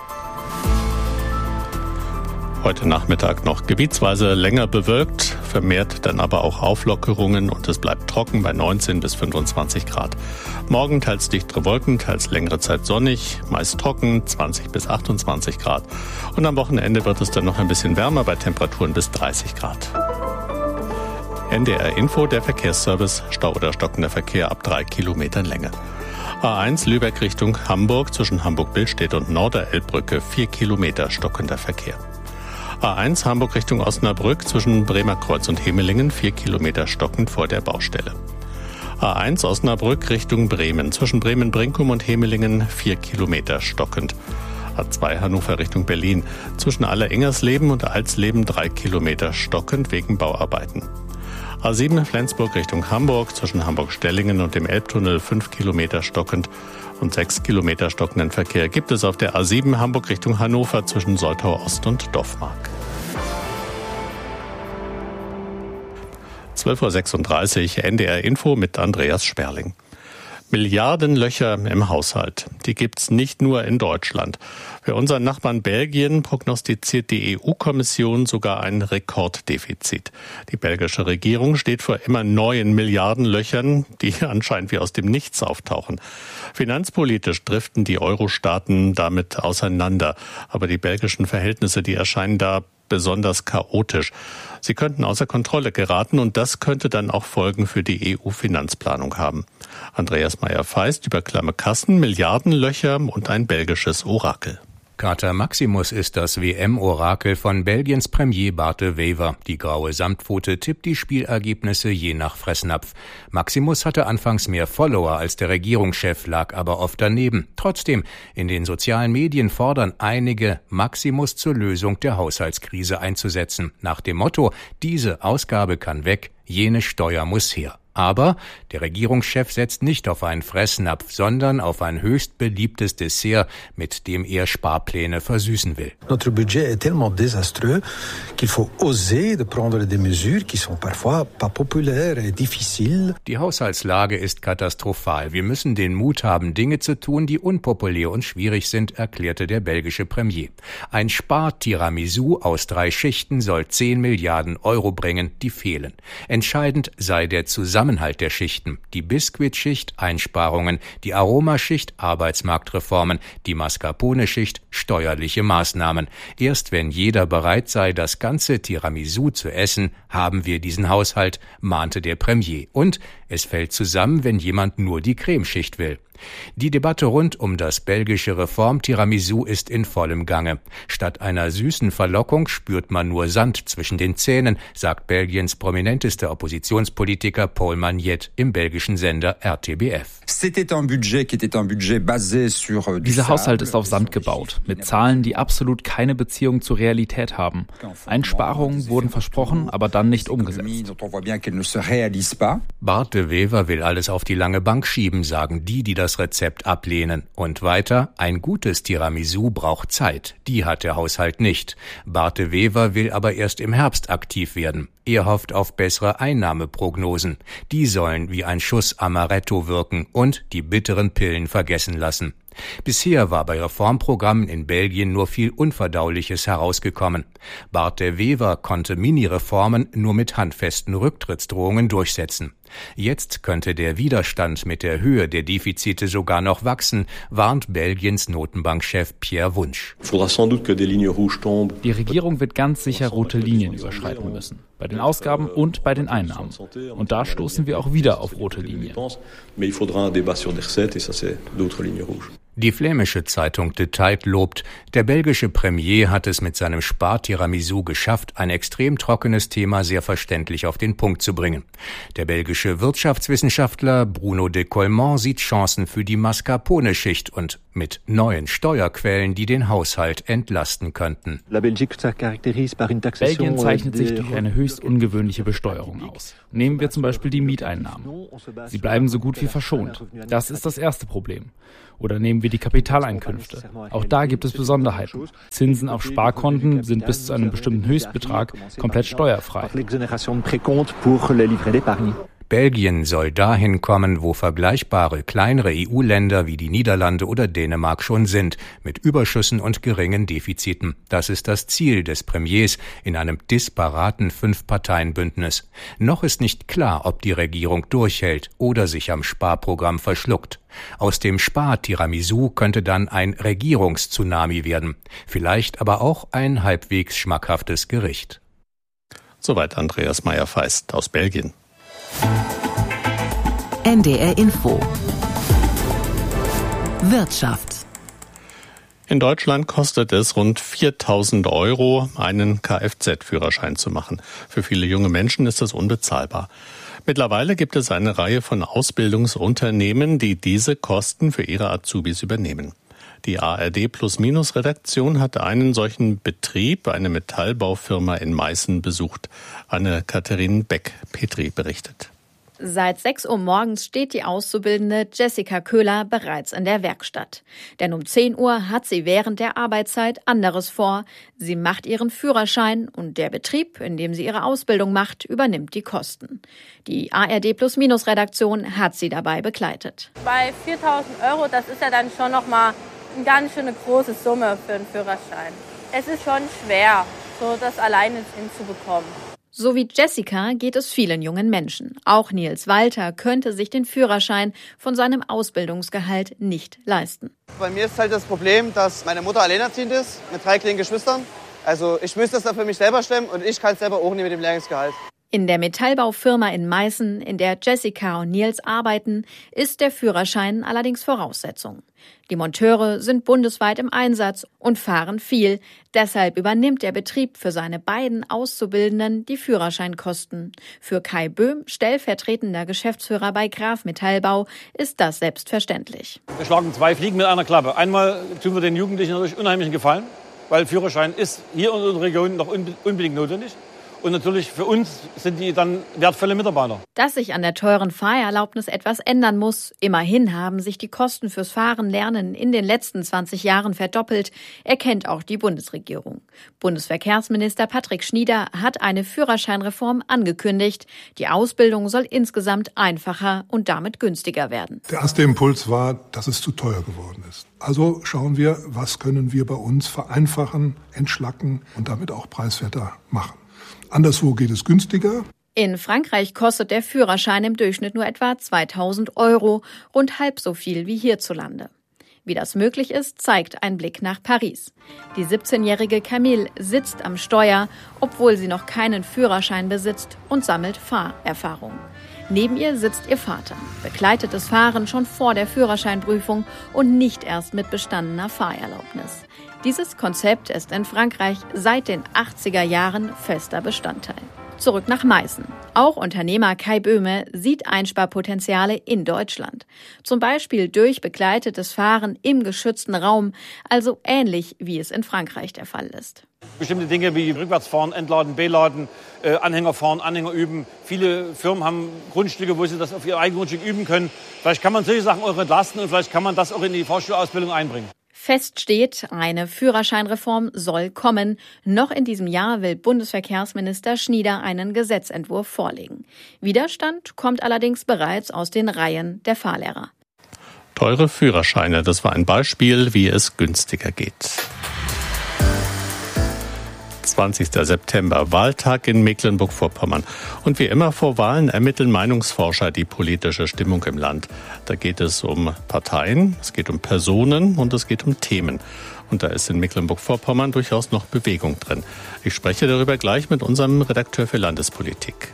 Heute Nachmittag noch gebietsweise länger bewölkt, vermehrt dann aber auch Auflockerungen und es bleibt trocken bei 19 bis 25 Grad. Morgen teils dichtere Wolken, teils längere Zeit sonnig, meist trocken, 20 bis 28 Grad. Und am Wochenende wird es dann noch ein bisschen wärmer bei Temperaturen bis 30 Grad. NDR Info, der Verkehrsservice, Stau oder stockender Verkehr ab 3 Kilometern Länge. A1 Lübeck Richtung Hamburg zwischen Hamburg-Billstedt und Norderelbbrücke 4 Kilometer stockender Verkehr. A1 Hamburg Richtung Osnabrück zwischen Bremerkreuz und Hemelingen 4 Kilometer stockend vor der Baustelle. A1 Osnabrück Richtung Bremen zwischen Bremen-Brinkum und Hemelingen 4 Kilometer stockend. A2 Hannover Richtung Berlin zwischen Aller-Ingersleben und Alsleben 3 Kilometer stockend wegen Bauarbeiten. A7 Flensburg Richtung Hamburg zwischen Hamburg-Stellingen und dem Elbtunnel 5 Kilometer stockend und 6 Kilometer stockenden Verkehr gibt es auf der A7 Hamburg Richtung Hannover zwischen Soltau Ost und Doffmark. 12.36 Uhr NDR Info mit Andreas Sperling. Milliardenlöcher im Haushalt. Die gibt's nicht nur in Deutschland. Für unseren Nachbarn Belgien prognostiziert die EU-Kommission sogar ein Rekorddefizit. Die belgische Regierung steht vor immer neuen Milliardenlöchern, die anscheinend wie aus dem Nichts auftauchen. Finanzpolitisch driften die Euro-Staaten damit auseinander. Aber die belgischen Verhältnisse, die erscheinen da besonders chaotisch. Sie könnten außer Kontrolle geraten und das könnte dann auch Folgen für die EU-Finanzplanung haben. Andreas Meyer-Feist über klamme Kassen, Milliardenlöcher und ein belgisches Orakel. Kater Maximus ist das WM-Orakel von Belgiens Premier Bart de Wever. Die graue Samtpfote tippt die Spielergebnisse je nach Fressnapf. Maximus hatte anfangs mehr Follower als der Regierungschef, lag aber oft daneben. Trotzdem, in den sozialen Medien fordern einige, Maximus zur Lösung der Haushaltskrise einzusetzen. Nach dem Motto, diese Ausgabe kann weg, jene Steuer muss her. Aber der Regierungschef setzt nicht auf einen Fressnapf, sondern auf ein höchst beliebtes Dessert, mit dem er Sparpläne versüßen will. Notre budget est tellement désastreux qu'il faut oser de prendre des mesures qui sont parfois pas populaires et difficiles. Die Haushaltslage ist katastrophal. Wir müssen den Mut haben, Dinge zu tun, die unpopulär und schwierig sind, erklärte der belgische Premier. Ein Spar-Tiramisu aus 3 Schichten soll 10 Milliarden Euro bringen, die fehlen. Entscheidend sei der Zusammenhalt der Schichten. Die Biskuitschicht Einsparungen, die Aromaschicht Arbeitsmarktreformen, die Mascarpone-Schicht steuerliche Maßnahmen. Erst wenn jeder bereit sei, das ganze Tiramisu zu essen, haben wir diesen Haushalt, mahnte der Premier. Und es fällt zusammen, wenn jemand nur die Cremeschicht will. Die Debatte rund um das belgische Reform-Tiramisu ist in vollem Gange. Statt einer süßen Verlockung spürt man nur Sand zwischen den Zähnen, sagt Belgiens prominentester Oppositionspolitiker Paul Magnette im belgischen Sender RTBF. Dieser Haushalt ist auf Sand gebaut, mit Zahlen, die absolut keine Beziehung zur Realität haben. Einsparungen wurden versprochen, aber dann nicht umgesetzt. Bart de Wever will alles auf die lange Bank schieben, sagen die das Rezept ablehnen. Und weiter, ein gutes Tiramisu braucht Zeit. Die hat der Haushalt nicht. Bart de Wever will aber erst im Herbst aktiv werden. Er hofft auf bessere Einnahmeprognosen. Die sollen wie ein Schuss Amaretto wirken und die bitteren Pillen vergessen lassen. Bisher war bei Reformprogrammen in Belgien nur viel Unverdauliches herausgekommen. Bart de Wever konnte Mini-Reformen nur mit handfesten Rücktrittsdrohungen durchsetzen. Jetzt könnte der Widerstand mit der Höhe der Defizite sogar noch wachsen, warnt Belgiens Notenbankchef Pierre Wunsch. Die Regierung wird ganz sicher rote Linien überschreiten müssen, bei den Ausgaben und bei den Einnahmen. Und da stoßen wir auch wieder auf rote Linien. Die flämische Zeitung De Tijd lobt, der belgische Premier hat es mit seinem Spar-Tiramisu geschafft, ein extrem trockenes Thema sehr verständlich auf den Punkt zu bringen. Der belgische Wirtschaftswissenschaftler Bruno de Colmont sieht Chancen für die Mascarpone-Schicht und mit neuen Steuerquellen, die den Haushalt entlasten könnten. Belgien zeichnet sich durch eine höchst ungewöhnliche Besteuerung aus. Nehmen wir zum Beispiel die Mieteinnahmen. Sie bleiben so gut wie verschont. Das ist das erste Problem. Oder nehmen wir die Kapitaleinkünfte. Auch da gibt es Besonderheiten. Zinsen auf Sparkonten sind bis zu einem bestimmten Höchstbetrag komplett steuerfrei. Belgien soll dahin kommen, wo vergleichbare kleinere EU-Länder wie die Niederlande oder Dänemark schon sind, mit Überschüssen und geringen Defiziten. Das ist das Ziel des Premiers in einem disparaten 5-Parteien-Bündnis. Noch ist nicht klar, ob die Regierung durchhält oder sich am Sparprogramm verschluckt. Aus dem Spar-Tiramisu könnte dann ein Regierungstsunami werden. Vielleicht aber auch ein halbwegs schmackhaftes Gericht. Soweit Andreas Meyer-Feist aus Belgien. NDR Info Wirtschaft. In Deutschland kostet es rund 4.000 €, einen Kfz-Führerschein zu machen. Für viele junge Menschen ist das unbezahlbar. Mittlerweile gibt es eine Reihe von Ausbildungsunternehmen, die diese Kosten für ihre Azubis übernehmen. Die ARD+-Redaktion hat einen solchen Betrieb, eine Metallbaufirma in Meißen, besucht. Anne-Katharine Beck-Petri berichtet. Seit 6 Uhr morgens steht die Auszubildende Jessica Köhler bereits in der Werkstatt. Denn um 10 Uhr hat sie während der Arbeitszeit anderes vor. Sie macht ihren Führerschein und der Betrieb, in dem sie ihre Ausbildung macht, übernimmt die Kosten. Die ARD+-Redaktion hat sie dabei begleitet. Bei 4.000 €, das ist ja dann schon nochmal eine ganz schöne große Summe für einen Führerschein. Es ist schon schwer, so das alleine hinzubekommen. So wie Jessica geht es vielen jungen Menschen. Auch Nils Walter könnte sich den Führerschein von seinem Ausbildungsgehalt nicht leisten. Bei mir ist halt das Problem, dass meine Mutter alleinerziehend ist mit 3 kleinen Geschwistern. Also ich müsste das dann für mich selber stemmen und ich kann es selber auch nicht mit dem Lehrlingsgehalt. In der Metallbaufirma in Meißen, in der Jessica und Nils arbeiten, ist der Führerschein allerdings Voraussetzung. Die Monteure sind bundesweit im Einsatz und fahren viel. Deshalb übernimmt der Betrieb für seine beiden Auszubildenden die Führerscheinkosten. Für Kai Böhm, stellvertretender Geschäftsführer bei Graf Metallbau, ist das selbstverständlich. Wir schlagen 2 Fliegen mit einer Klappe. Einmal tun wir den Jugendlichen natürlich unheimlichen Gefallen, weil Führerschein ist hier in unserer Region noch unbedingt notwendig. Und natürlich für uns sind die dann wertvolle Mitarbeiter. Dass sich an der teuren Fahrerlaubnis etwas ändern muss. Immerhin haben sich die Kosten fürs Fahren-Lernen in den letzten 20 Jahren verdoppelt, erkennt auch die Bundesregierung. Bundesverkehrsminister Patrick Schnieder hat eine Führerscheinreform angekündigt. Die Ausbildung soll insgesamt einfacher und damit günstiger werden. Der erste Impuls war, dass es zu teuer geworden ist. Also schauen wir, was können wir bei uns vereinfachen, entschlacken und damit auch preiswerter machen. Anderswo geht es günstiger. In Frankreich kostet der Führerschein im Durchschnitt nur etwa 2.000 €, rund halb so viel wie hierzulande. Wie das möglich ist, zeigt ein Blick nach Paris. Die 17-jährige Camille sitzt am Steuer, obwohl sie noch keinen Führerschein besitzt, und sammelt Fahrerfahrung. Neben ihr sitzt ihr Vater, begleitet das Fahren schon vor der Führerscheinprüfung und nicht erst mit bestandener Fahrerlaubnis. Dieses Konzept ist in Frankreich seit den 80er Jahren fester Bestandteil. Zurück nach Meißen. Auch Unternehmer Kai Böhme sieht Einsparpotenziale in Deutschland. Zum Beispiel durch begleitetes Fahren im geschützten Raum, also ähnlich wie es in Frankreich der Fall ist. Bestimmte Dinge wie Rückwärtsfahren, Entladen, Beladen, Anhänger fahren, Anhänger üben. Viele Firmen haben Grundstücke, wo sie das auf ihr eigenes Grundstück üben können. Vielleicht kann man solche Sachen auch entlasten und vielleicht kann man das auch in die Fahrschulausbildung einbringen. Fest steht, eine Führerscheinreform soll kommen. Noch in diesem Jahr will Bundesverkehrsminister Schnieder einen Gesetzentwurf vorlegen. Widerstand kommt allerdings bereits aus den Reihen der Fahrlehrer. Teure Führerscheine, das war ein Beispiel, wie es günstiger geht. 20. September, Wahltag in Mecklenburg-Vorpommern. Und wie immer vor Wahlen ermitteln Meinungsforscher die politische Stimmung im Land. Da geht es um Parteien, es geht um Personen und es geht um Themen. Und da ist in Mecklenburg-Vorpommern durchaus noch Bewegung drin. Ich spreche darüber gleich mit unserem Redakteur für Landespolitik.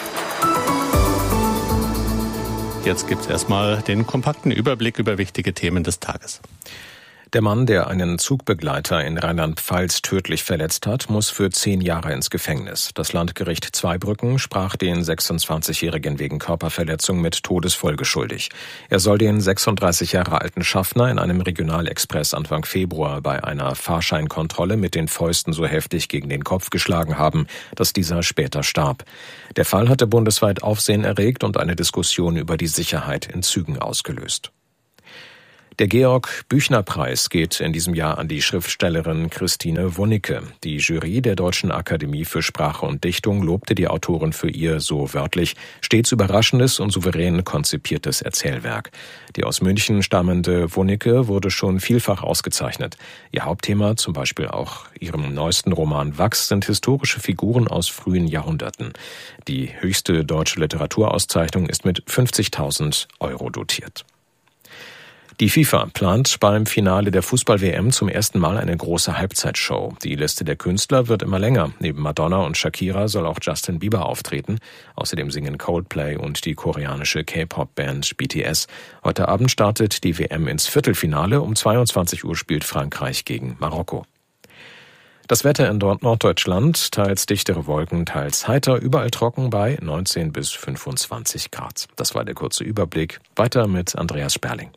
Jetzt gibt's erstmal den kompakten Überblick über wichtige Themen des Tages. Der Mann, der einen Zugbegleiter in Rheinland-Pfalz tödlich verletzt hat, muss für 10 Jahre ins Gefängnis. Das Landgericht Zweibrücken sprach den 26-Jährigen wegen Körperverletzung mit Todesfolge schuldig. Er soll den 36 Jahre alten Schaffner in einem Regionalexpress Anfang Februar bei einer Fahrscheinkontrolle mit den Fäusten so heftig gegen den Kopf geschlagen haben, dass dieser später starb. Der Fall hatte bundesweit Aufsehen erregt und eine Diskussion über die Sicherheit in Zügen ausgelöst. Der Georg-Büchner-Preis geht in diesem Jahr an die Schriftstellerin Christine Wunicke. Die Jury der Deutschen Akademie für Sprache und Dichtung lobte die Autorin für ihr, so wörtlich, stets überraschendes und souverän konzipiertes Erzählwerk. Die aus München stammende Wunicke wurde schon vielfach ausgezeichnet. Ihr Hauptthema, zum Beispiel auch ihrem neuesten Roman Wachs, sind historische Figuren aus frühen Jahrhunderten. Die höchste deutsche Literaturauszeichnung ist mit 50.000 € dotiert. Die FIFA plant beim Finale der Fußball-WM zum ersten Mal eine große Halbzeitshow. Die Liste der Künstler wird immer länger. Neben Madonna und Shakira soll auch Justin Bieber auftreten. Außerdem singen Coldplay und die koreanische K-Pop-Band BTS. Heute Abend startet die WM ins Viertelfinale. Um 22 Uhr spielt Frankreich gegen Marokko. Das Wetter in Norddeutschland, teils dichtere Wolken, teils heiter, überall trocken bei 19 bis 25 Grad. Das war der kurze Überblick. Weiter mit Andreas Sperling.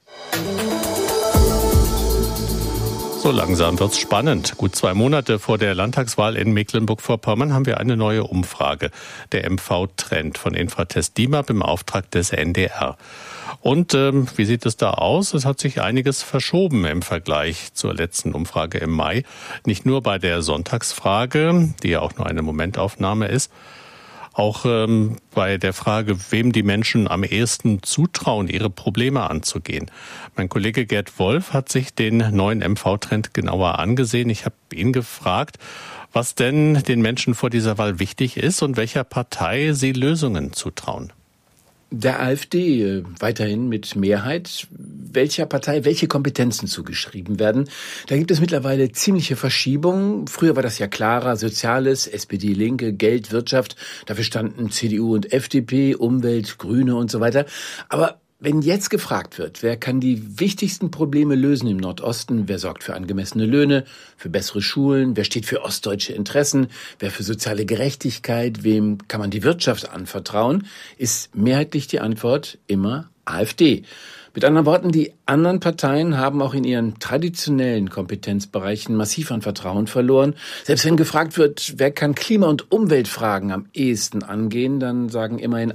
So langsam wird's spannend. Gut 2 Monate vor der Landtagswahl in Mecklenburg-Vorpommern haben wir eine neue Umfrage. Der MV-Trend von Infratest DIMAP im Auftrag des NDR. Und wie sieht es da aus? Es hat sich einiges verschoben im Vergleich zur letzten Umfrage im Mai. Nicht nur bei der Sonntagsfrage, die ja auch nur eine Momentaufnahme ist. Auch bei der Frage, wem die Menschen am ehesten zutrauen, ihre Probleme anzugehen. Mein Kollege Gerd Wolf hat sich den neuen MV-Trend genauer angesehen. Ich habe ihn gefragt, was denn den Menschen vor dieser Wahl wichtig ist und welcher Partei sie Lösungen zutrauen. Der AfD weiterhin mit Mehrheit. Welcher Partei welche Kompetenzen zugeschrieben werden, da gibt es mittlerweile ziemliche Verschiebungen. Früher war das ja klarer, Soziales, SPD, Linke, Geld, Wirtschaft. Dafür standen CDU und FDP, Umwelt, Grüne und so weiter. Aber wenn jetzt gefragt wird, wer kann die wichtigsten Probleme lösen im Nordosten, wer sorgt für angemessene Löhne, für bessere Schulen, wer steht für ostdeutsche Interessen, wer für soziale Gerechtigkeit, wem kann man die Wirtschaft anvertrauen, ist mehrheitlich die Antwort immer AfD. Mit anderen Worten, die anderen Parteien haben auch in ihren traditionellen Kompetenzbereichen massiv an Vertrauen verloren. Selbst wenn gefragt wird, wer kann Klima- und Umweltfragen am ehesten angehen, dann sagen immerhin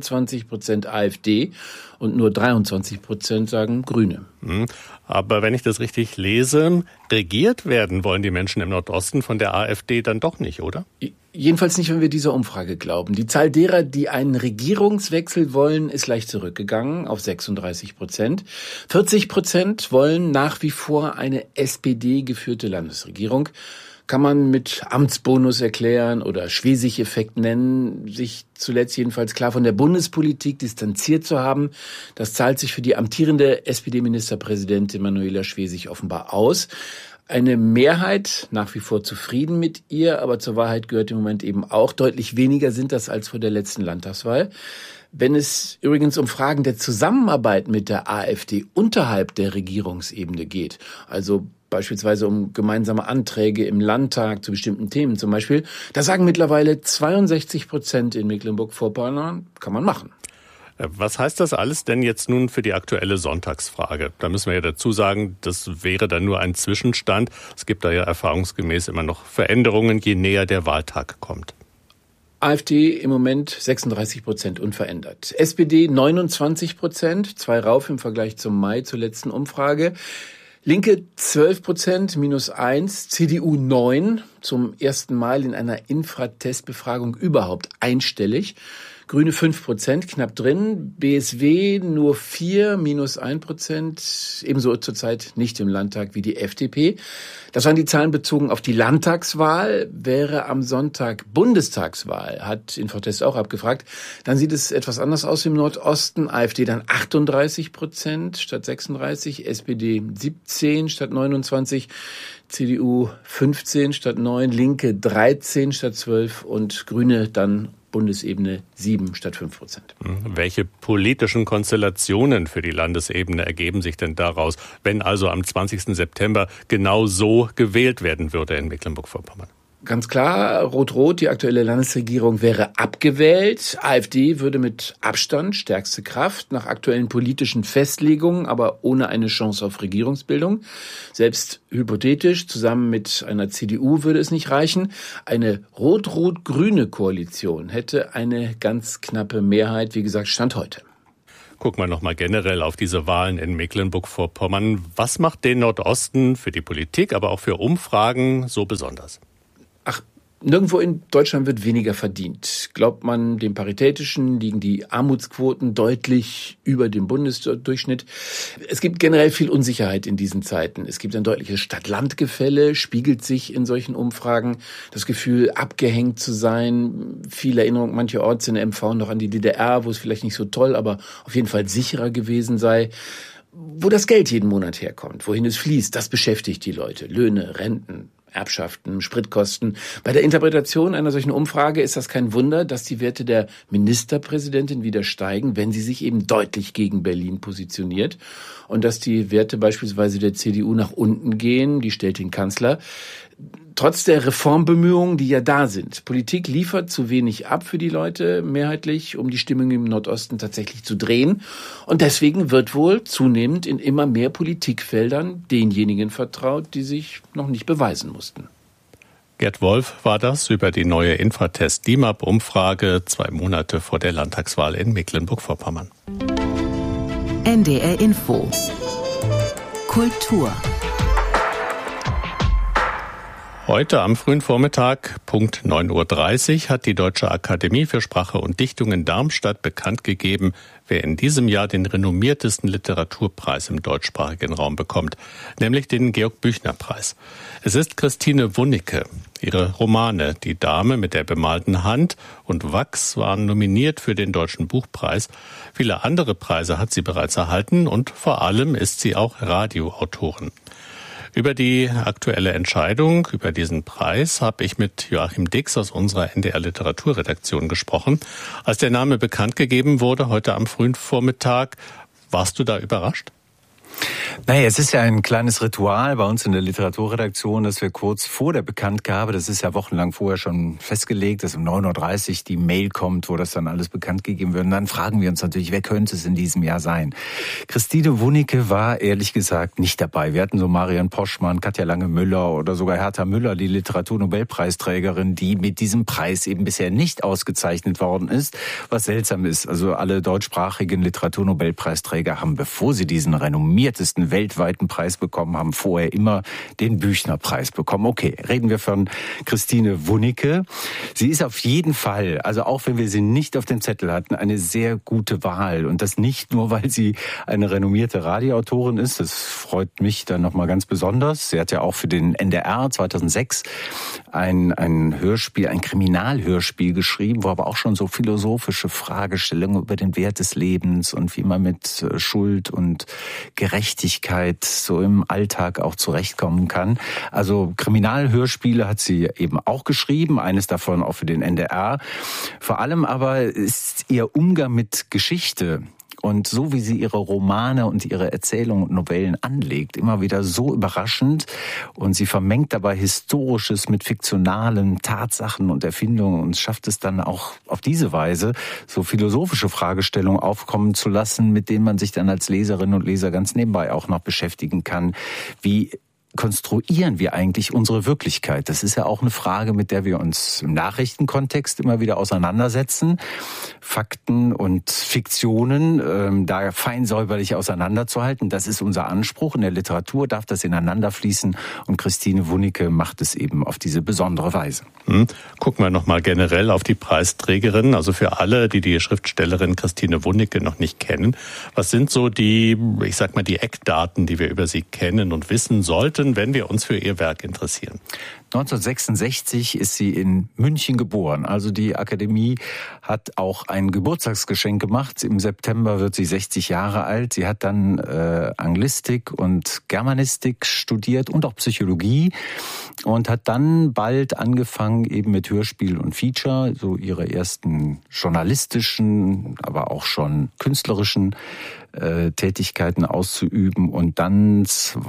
21% AfD und nur 23% sagen Grüne. Aber wenn ich das richtig lese, regiert werden wollen die Menschen im Nordosten von der AfD dann doch nicht, oder? Jedenfalls nicht, wenn wir dieser Umfrage glauben. Die Zahl derer, die einen Regierungswechsel wollen, ist leicht zurückgegangen auf 36%. 40% wollen nach wie vor eine SPD-geführte Landesregierung. Kann man mit Amtsbonus erklären oder Schwesig-Effekt nennen, sich zuletzt jedenfalls klar von der Bundespolitik distanziert zu haben. Das zahlt sich für die amtierende SPD-Ministerpräsidentin Manuela Schwesig offenbar aus. Eine Mehrheit nach wie vor zufrieden mit ihr, aber zur Wahrheit gehört im Moment eben auch, deutlich weniger sind das als vor der letzten Landtagswahl. Wenn es übrigens um Fragen der Zusammenarbeit mit der AfD unterhalb der Regierungsebene geht, also beispielsweise um gemeinsame Anträge im Landtag zu bestimmten Themen zum Beispiel, da sagen mittlerweile 62% in Mecklenburg-Vorpommern, kann man machen. Was heißt das alles denn jetzt nun für die aktuelle Sonntagsfrage? Da müssen wir ja dazu sagen, das wäre dann nur ein Zwischenstand. Es gibt da ja erfahrungsgemäß immer noch Veränderungen, je näher der Wahltag kommt. AfD im Moment 36% unverändert. SPD 29%, 2 rauf im Vergleich zum Mai zur letzten Umfrage. Linke 12%, -1, CDU 9, zum ersten Mal in einer Infratest-Befragung überhaupt einstellig. Grüne 5%, knapp drin. BSW nur 4, minus 1%. Ebenso zurzeit nicht im Landtag wie die FDP. Das waren die Zahlen bezogen auf die Landtagswahl. Wäre am Sonntag Bundestagswahl, hat Infotest auch abgefragt, dann sieht es etwas anders aus im Nordosten. AfD dann 38% statt 36, SPD 17 statt 29, CDU 15 statt 9, Linke 13 statt 12 und Grüne dann Bundesebene 7 statt 5%. Welche politischen Konstellationen für die Landesebene ergeben sich denn daraus, wenn also am 20. September genau so gewählt werden würde in Mecklenburg-Vorpommern? Ganz klar, Rot-Rot, die aktuelle Landesregierung wäre abgewählt. AfD würde mit Abstand stärkste Kraft nach aktuellen politischen Festlegungen, aber ohne eine Chance auf Regierungsbildung. Selbst hypothetisch, zusammen mit einer CDU würde es nicht reichen. Eine rot-rot-grüne Koalition hätte eine ganz knappe Mehrheit, wie gesagt, Stand heute. Gucken wir nochmal generell auf diese Wahlen in Mecklenburg-Vorpommern. Was macht den Nordosten für die Politik, aber auch für Umfragen so besonders? Nirgendwo in Deutschland wird weniger verdient. Glaubt man dem Paritätischen, liegen die Armutsquoten deutlich über dem Bundesdurchschnitt. Es gibt generell viel Unsicherheit in diesen Zeiten. Es gibt ein deutliches Stadt-Land-Gefälle, spiegelt sich in solchen Umfragen. Das Gefühl, abgehängt zu sein. Viel Erinnerung mancherorts in der MV noch an die DDR, wo es vielleicht nicht so toll, aber auf jeden Fall sicherer gewesen sei. Wo das Geld jeden Monat herkommt, wohin es fließt, das beschäftigt die Leute. Löhne, Renten, Erbschaften, Spritkosten. Bei der Interpretation einer solchen Umfrage ist das kein Wunder, dass die Werte der Ministerpräsidentin wieder steigen, wenn sie sich eben deutlich gegen Berlin positioniert. Und dass die Werte beispielsweise der CDU nach unten gehen, die stellt den Kanzler. Trotz der Reformbemühungen, die ja da sind. Politik liefert zu wenig ab für die Leute mehrheitlich, um die Stimmung im Nordosten tatsächlich zu drehen. Und deswegen wird wohl zunehmend in immer mehr Politikfeldern denjenigen vertraut, die sich noch nicht beweisen mussten. Gerd Wolf war das über die neue Infratest-DIMAP-Umfrage 2 Monate vor der Landtagswahl in Mecklenburg-Vorpommern. NDR Info Kultur. Heute am frühen Vormittag, Punkt 9.30 Uhr, hat die Deutsche Akademie für Sprache und Dichtung in Darmstadt bekannt gegeben, wer in diesem Jahr den renommiertesten Literaturpreis im deutschsprachigen Raum bekommt, nämlich den Georg-Büchner-Preis. Es ist Christine Wunicke. Ihre Romane Die Dame mit der bemalten Hand und Wachs waren nominiert für den Deutschen Buchpreis. Viele andere Preise hat sie bereits erhalten und vor allem ist sie auch Radioautorin. Über die aktuelle Entscheidung, über diesen Preis, habe ich mit Joachim Dix aus unserer NDR Literaturredaktion gesprochen. Als der Name bekannt gegeben wurde, heute am frühen Vormittag, warst du da überrascht? Naja, es ist ja ein kleines Ritual bei uns in der Literaturredaktion, dass wir kurz vor der Bekanntgabe, das ist ja wochenlang vorher schon festgelegt, dass um 9.30 Uhr die Mail kommt, wo das dann alles bekannt gegeben wird. Und dann fragen wir uns natürlich, wer könnte es in diesem Jahr sein? Christine Wunicke war ehrlich gesagt nicht dabei. Wir hatten so Marion Poschmann, Katja Lange-Müller oder sogar Hertha Müller, die Literaturnobelpreisträgerin, die mit diesem Preis eben bisher nicht ausgezeichnet worden ist, was seltsam ist. Also alle deutschsprachigen Literaturnobelpreisträger haben, bevor sie diesen renommiertesten weltweiten Preis bekommen haben, vorher immer den Büchner-Preis bekommen. Okay, reden wir von Christine Wunicke. Sie ist auf jeden Fall, also auch wenn wir sie nicht auf dem Zettel hatten, eine sehr gute Wahl. Und das nicht nur, weil sie eine renommierte Radioautorin ist. Das freut mich dann nochmal ganz besonders. Sie hat ja auch für den NDR 2006 ein Hörspiel, ein Kriminalhörspiel geschrieben, wo aber auch schon so philosophische Fragestellungen über den Wert des Lebens und wie man mit Schuld und Gerechtigkeit so im Alltag auch zurechtkommen kann. Also Kriminalhörspiele hat sie eben auch geschrieben, eines davon auch für den NDR. Vor allem aber ist ihr Umgang mit Geschichte und so wie sie ihre Romane und ihre Erzählungen und Novellen anlegt, immer wieder so überraschend. Und sie vermengt dabei Historisches mit fiktionalen Tatsachen und Erfindungen und schafft es dann auch auf diese Weise, so philosophische Fragestellungen aufkommen zu lassen, mit denen man sich dann als Leserin und Leser ganz nebenbei auch noch beschäftigen kann, wie konstruieren wir eigentlich unsere Wirklichkeit? Das ist ja auch eine Frage, mit der wir uns im Nachrichtenkontext immer wieder auseinandersetzen. Fakten und Fiktionen, da fein säuberlich auseinanderzuhalten, das ist unser Anspruch. In der Literatur darf das ineinander fließen und Christine Wunneke macht es eben auf diese besondere Weise. Gucken wir nochmal generell auf die Preisträgerin. Also für alle, die die Schriftstellerin Christine Wunneke noch nicht kennen, was sind so die, ich sag mal, die Eckdaten, die wir über sie kennen und wissen sollten, wenn wir uns für ihr Werk interessieren? 1966 ist sie in München geboren. Also die Akademie hat auch ein Geburtstagsgeschenk gemacht. Im September wird sie 60 Jahre alt. Sie hat dann Anglistik und Germanistik studiert und auch Psychologie und hat dann bald angefangen eben mit Hörspiel und Feature, so ihre ersten journalistischen, aber auch schon künstlerischen Tätigkeiten auszuüben. Und dann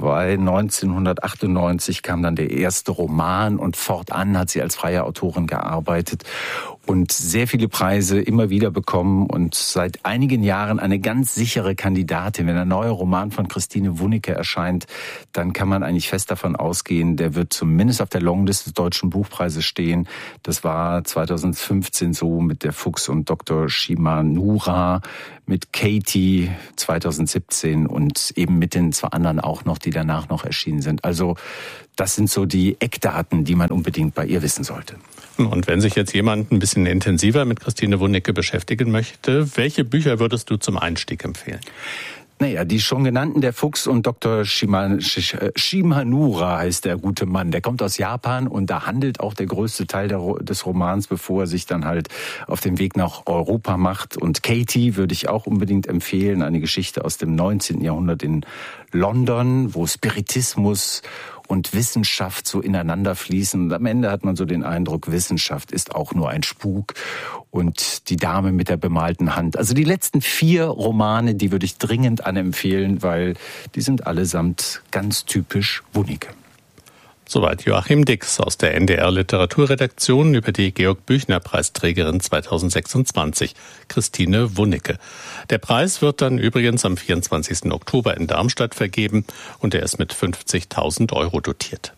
1998 kam dann der erste Roman und fortan hat sie als freie Autorin gearbeitet und sehr viele Preise immer wieder bekommen und seit einigen Jahren eine ganz sichere Kandidatin. Wenn ein neuer Roman von Christine Wunneke erscheint, dann kann man eigentlich fest davon ausgehen, der wird zumindest auf der Longlist des Deutschen Buchpreises stehen. Das war 2015 so mit der Fuchs und Dr. Shimanura, mit Katie 2017 und eben mit den zwei anderen auch noch, die danach noch erschienen sind. Also das sind so die Eckdaten, die man unbedingt bei ihr wissen sollte. Und wenn sich jetzt jemand ein bisschen intensiver mit Christine Wunneke beschäftigen möchte, welche Bücher würdest du zum Einstieg empfehlen? Naja, die schon genannten, der Fuchs und Dr. Shimanura heißt der gute Mann. Der kommt aus Japan und da handelt auch der größte Teil des Romans, bevor er sich dann halt auf den Weg nach Europa macht. Und Katie würde ich auch unbedingt empfehlen, eine Geschichte aus dem 19. Jahrhundert in London, wo Spiritismus und Wissenschaft so ineinander fließen. Und am Ende hat man so den Eindruck, Wissenschaft ist auch nur ein Spuk. Und die Dame mit der bemalten Hand. Also die letzten 4 Romane, die würde ich dringend anempfehlen, weil die sind allesamt ganz typisch Wunneke. Soweit Joachim Dix aus der NDR Literaturredaktion über die Georg-Büchner-Preisträgerin 2026, Christine Wunneke. Der Preis wird dann übrigens am 24. Oktober in Darmstadt vergeben und er ist mit 50.000 € dotiert.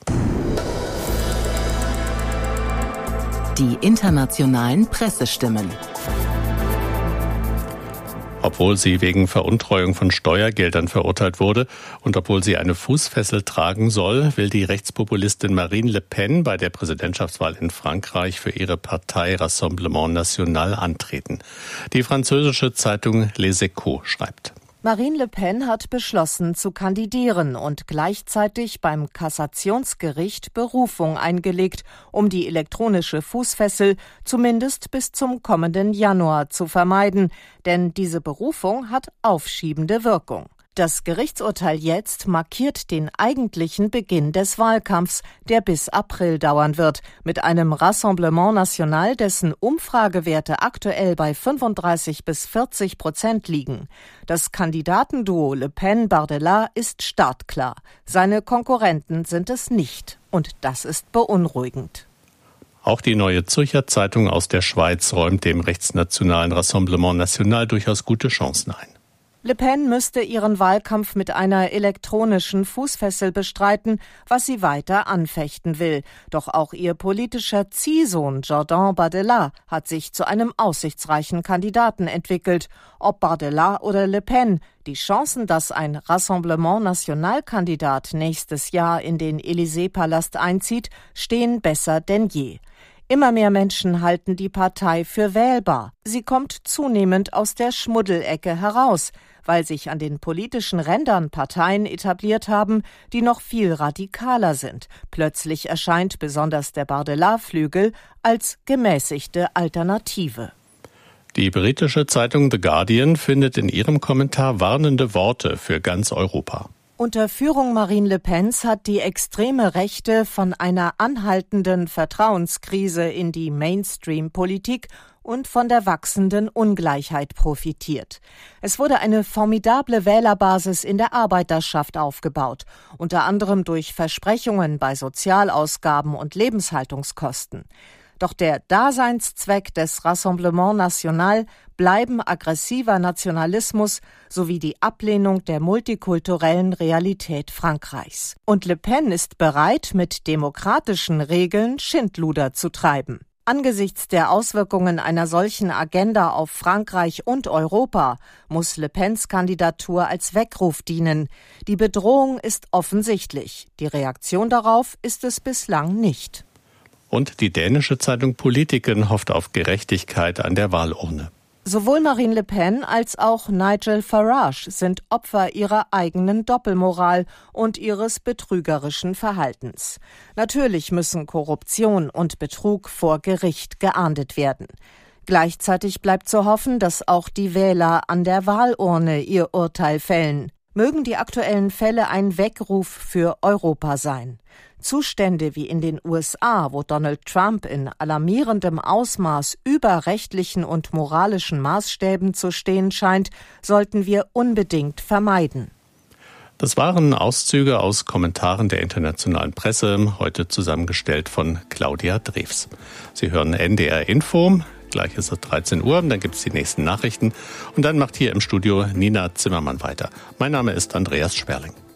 Die internationalen Pressestimmen. Obwohl sie wegen Veruntreuung von Steuergeldern verurteilt wurde und obwohl sie eine Fußfessel tragen soll, will die Rechtspopulistin Marine Le Pen bei der Präsidentschaftswahl in Frankreich für ihre Partei Rassemblement National antreten. Die französische Zeitung Les Echos schreibt: Marine Le Pen hat beschlossen zu kandidieren und gleichzeitig beim Kassationsgericht Berufung eingelegt, um die elektronische Fußfessel zumindest bis zum kommenden Januar zu vermeiden, denn diese Berufung hat aufschiebende Wirkung. Das Gerichtsurteil jetzt markiert den eigentlichen Beginn des Wahlkampfs, der bis April dauern wird, mit einem Rassemblement National, dessen Umfragewerte aktuell bei 35-40% liegen. Das Kandidatenduo Le Pen-Bardella ist startklar. Seine Konkurrenten sind es nicht. Und das ist beunruhigend. Auch die Neue Zürcher Zeitung aus der Schweiz räumt dem rechtsnationalen Rassemblement National durchaus gute Chancen ein. Le Pen müsste ihren Wahlkampf mit einer elektronischen Fußfessel bestreiten, was sie weiter anfechten will. Doch auch ihr politischer Ziehsohn Jordan Bardella hat sich zu einem aussichtsreichen Kandidaten entwickelt. Ob Bardella oder Le Pen, die Chancen, dass ein Rassemblement National-Kandidat nächstes Jahr in den Élysée-Palast einzieht, stehen besser denn je. Immer mehr Menschen halten die Partei für wählbar. Sie kommt zunehmend aus der Schmuddelecke heraus, weil sich an den politischen Rändern Parteien etabliert haben, die noch viel radikaler sind. Plötzlich erscheint besonders der Bardella-Flügel als gemäßigte Alternative. Die britische Zeitung The Guardian findet in ihrem Kommentar warnende Worte für ganz Europa. Unter Führung Marine Le Pens hat die extreme Rechte von einer anhaltenden Vertrauenskrise in die Mainstream-Politik und von der wachsenden Ungleichheit profitiert. Es wurde eine formidable Wählerbasis in der Arbeiterschaft aufgebaut, unter anderem durch Versprechungen bei Sozialausgaben und Lebenshaltungskosten. Doch der Daseinszweck des Rassemblement National bleiben aggressiver Nationalismus sowie die Ablehnung der multikulturellen Realität Frankreichs. Und Le Pen ist bereit, mit demokratischen Regeln Schindluder zu treiben. Angesichts der Auswirkungen einer solchen Agenda auf Frankreich und Europa muss Le Pens Kandidatur als Weckruf dienen. Die Bedrohung ist offensichtlich. Die Reaktion darauf ist es bislang nicht. Und die dänische Zeitung Politiken hofft auf Gerechtigkeit an der Wahlurne. Sowohl Marine Le Pen als auch Nigel Farage sind Opfer ihrer eigenen Doppelmoral und ihres betrügerischen Verhaltens. Natürlich müssen Korruption und Betrug vor Gericht geahndet werden. Gleichzeitig bleibt zu hoffen, dass auch die Wähler an der Wahlurne ihr Urteil fällen. Mögen die aktuellen Fälle ein Weckruf für Europa sein. Zustände wie in den USA, wo Donald Trump in alarmierendem Ausmaß über rechtlichen und moralischen Maßstäben zu stehen scheint, sollten wir unbedingt vermeiden. Das waren Auszüge aus Kommentaren der internationalen Presse, heute zusammengestellt von Claudia Drews. Sie hören NDR Info. Gleich ist es 13 Uhr, dann gibt es die nächsten Nachrichten. Und dann macht hier im Studio Nina Zimmermann weiter. Mein Name ist Andreas Sperling.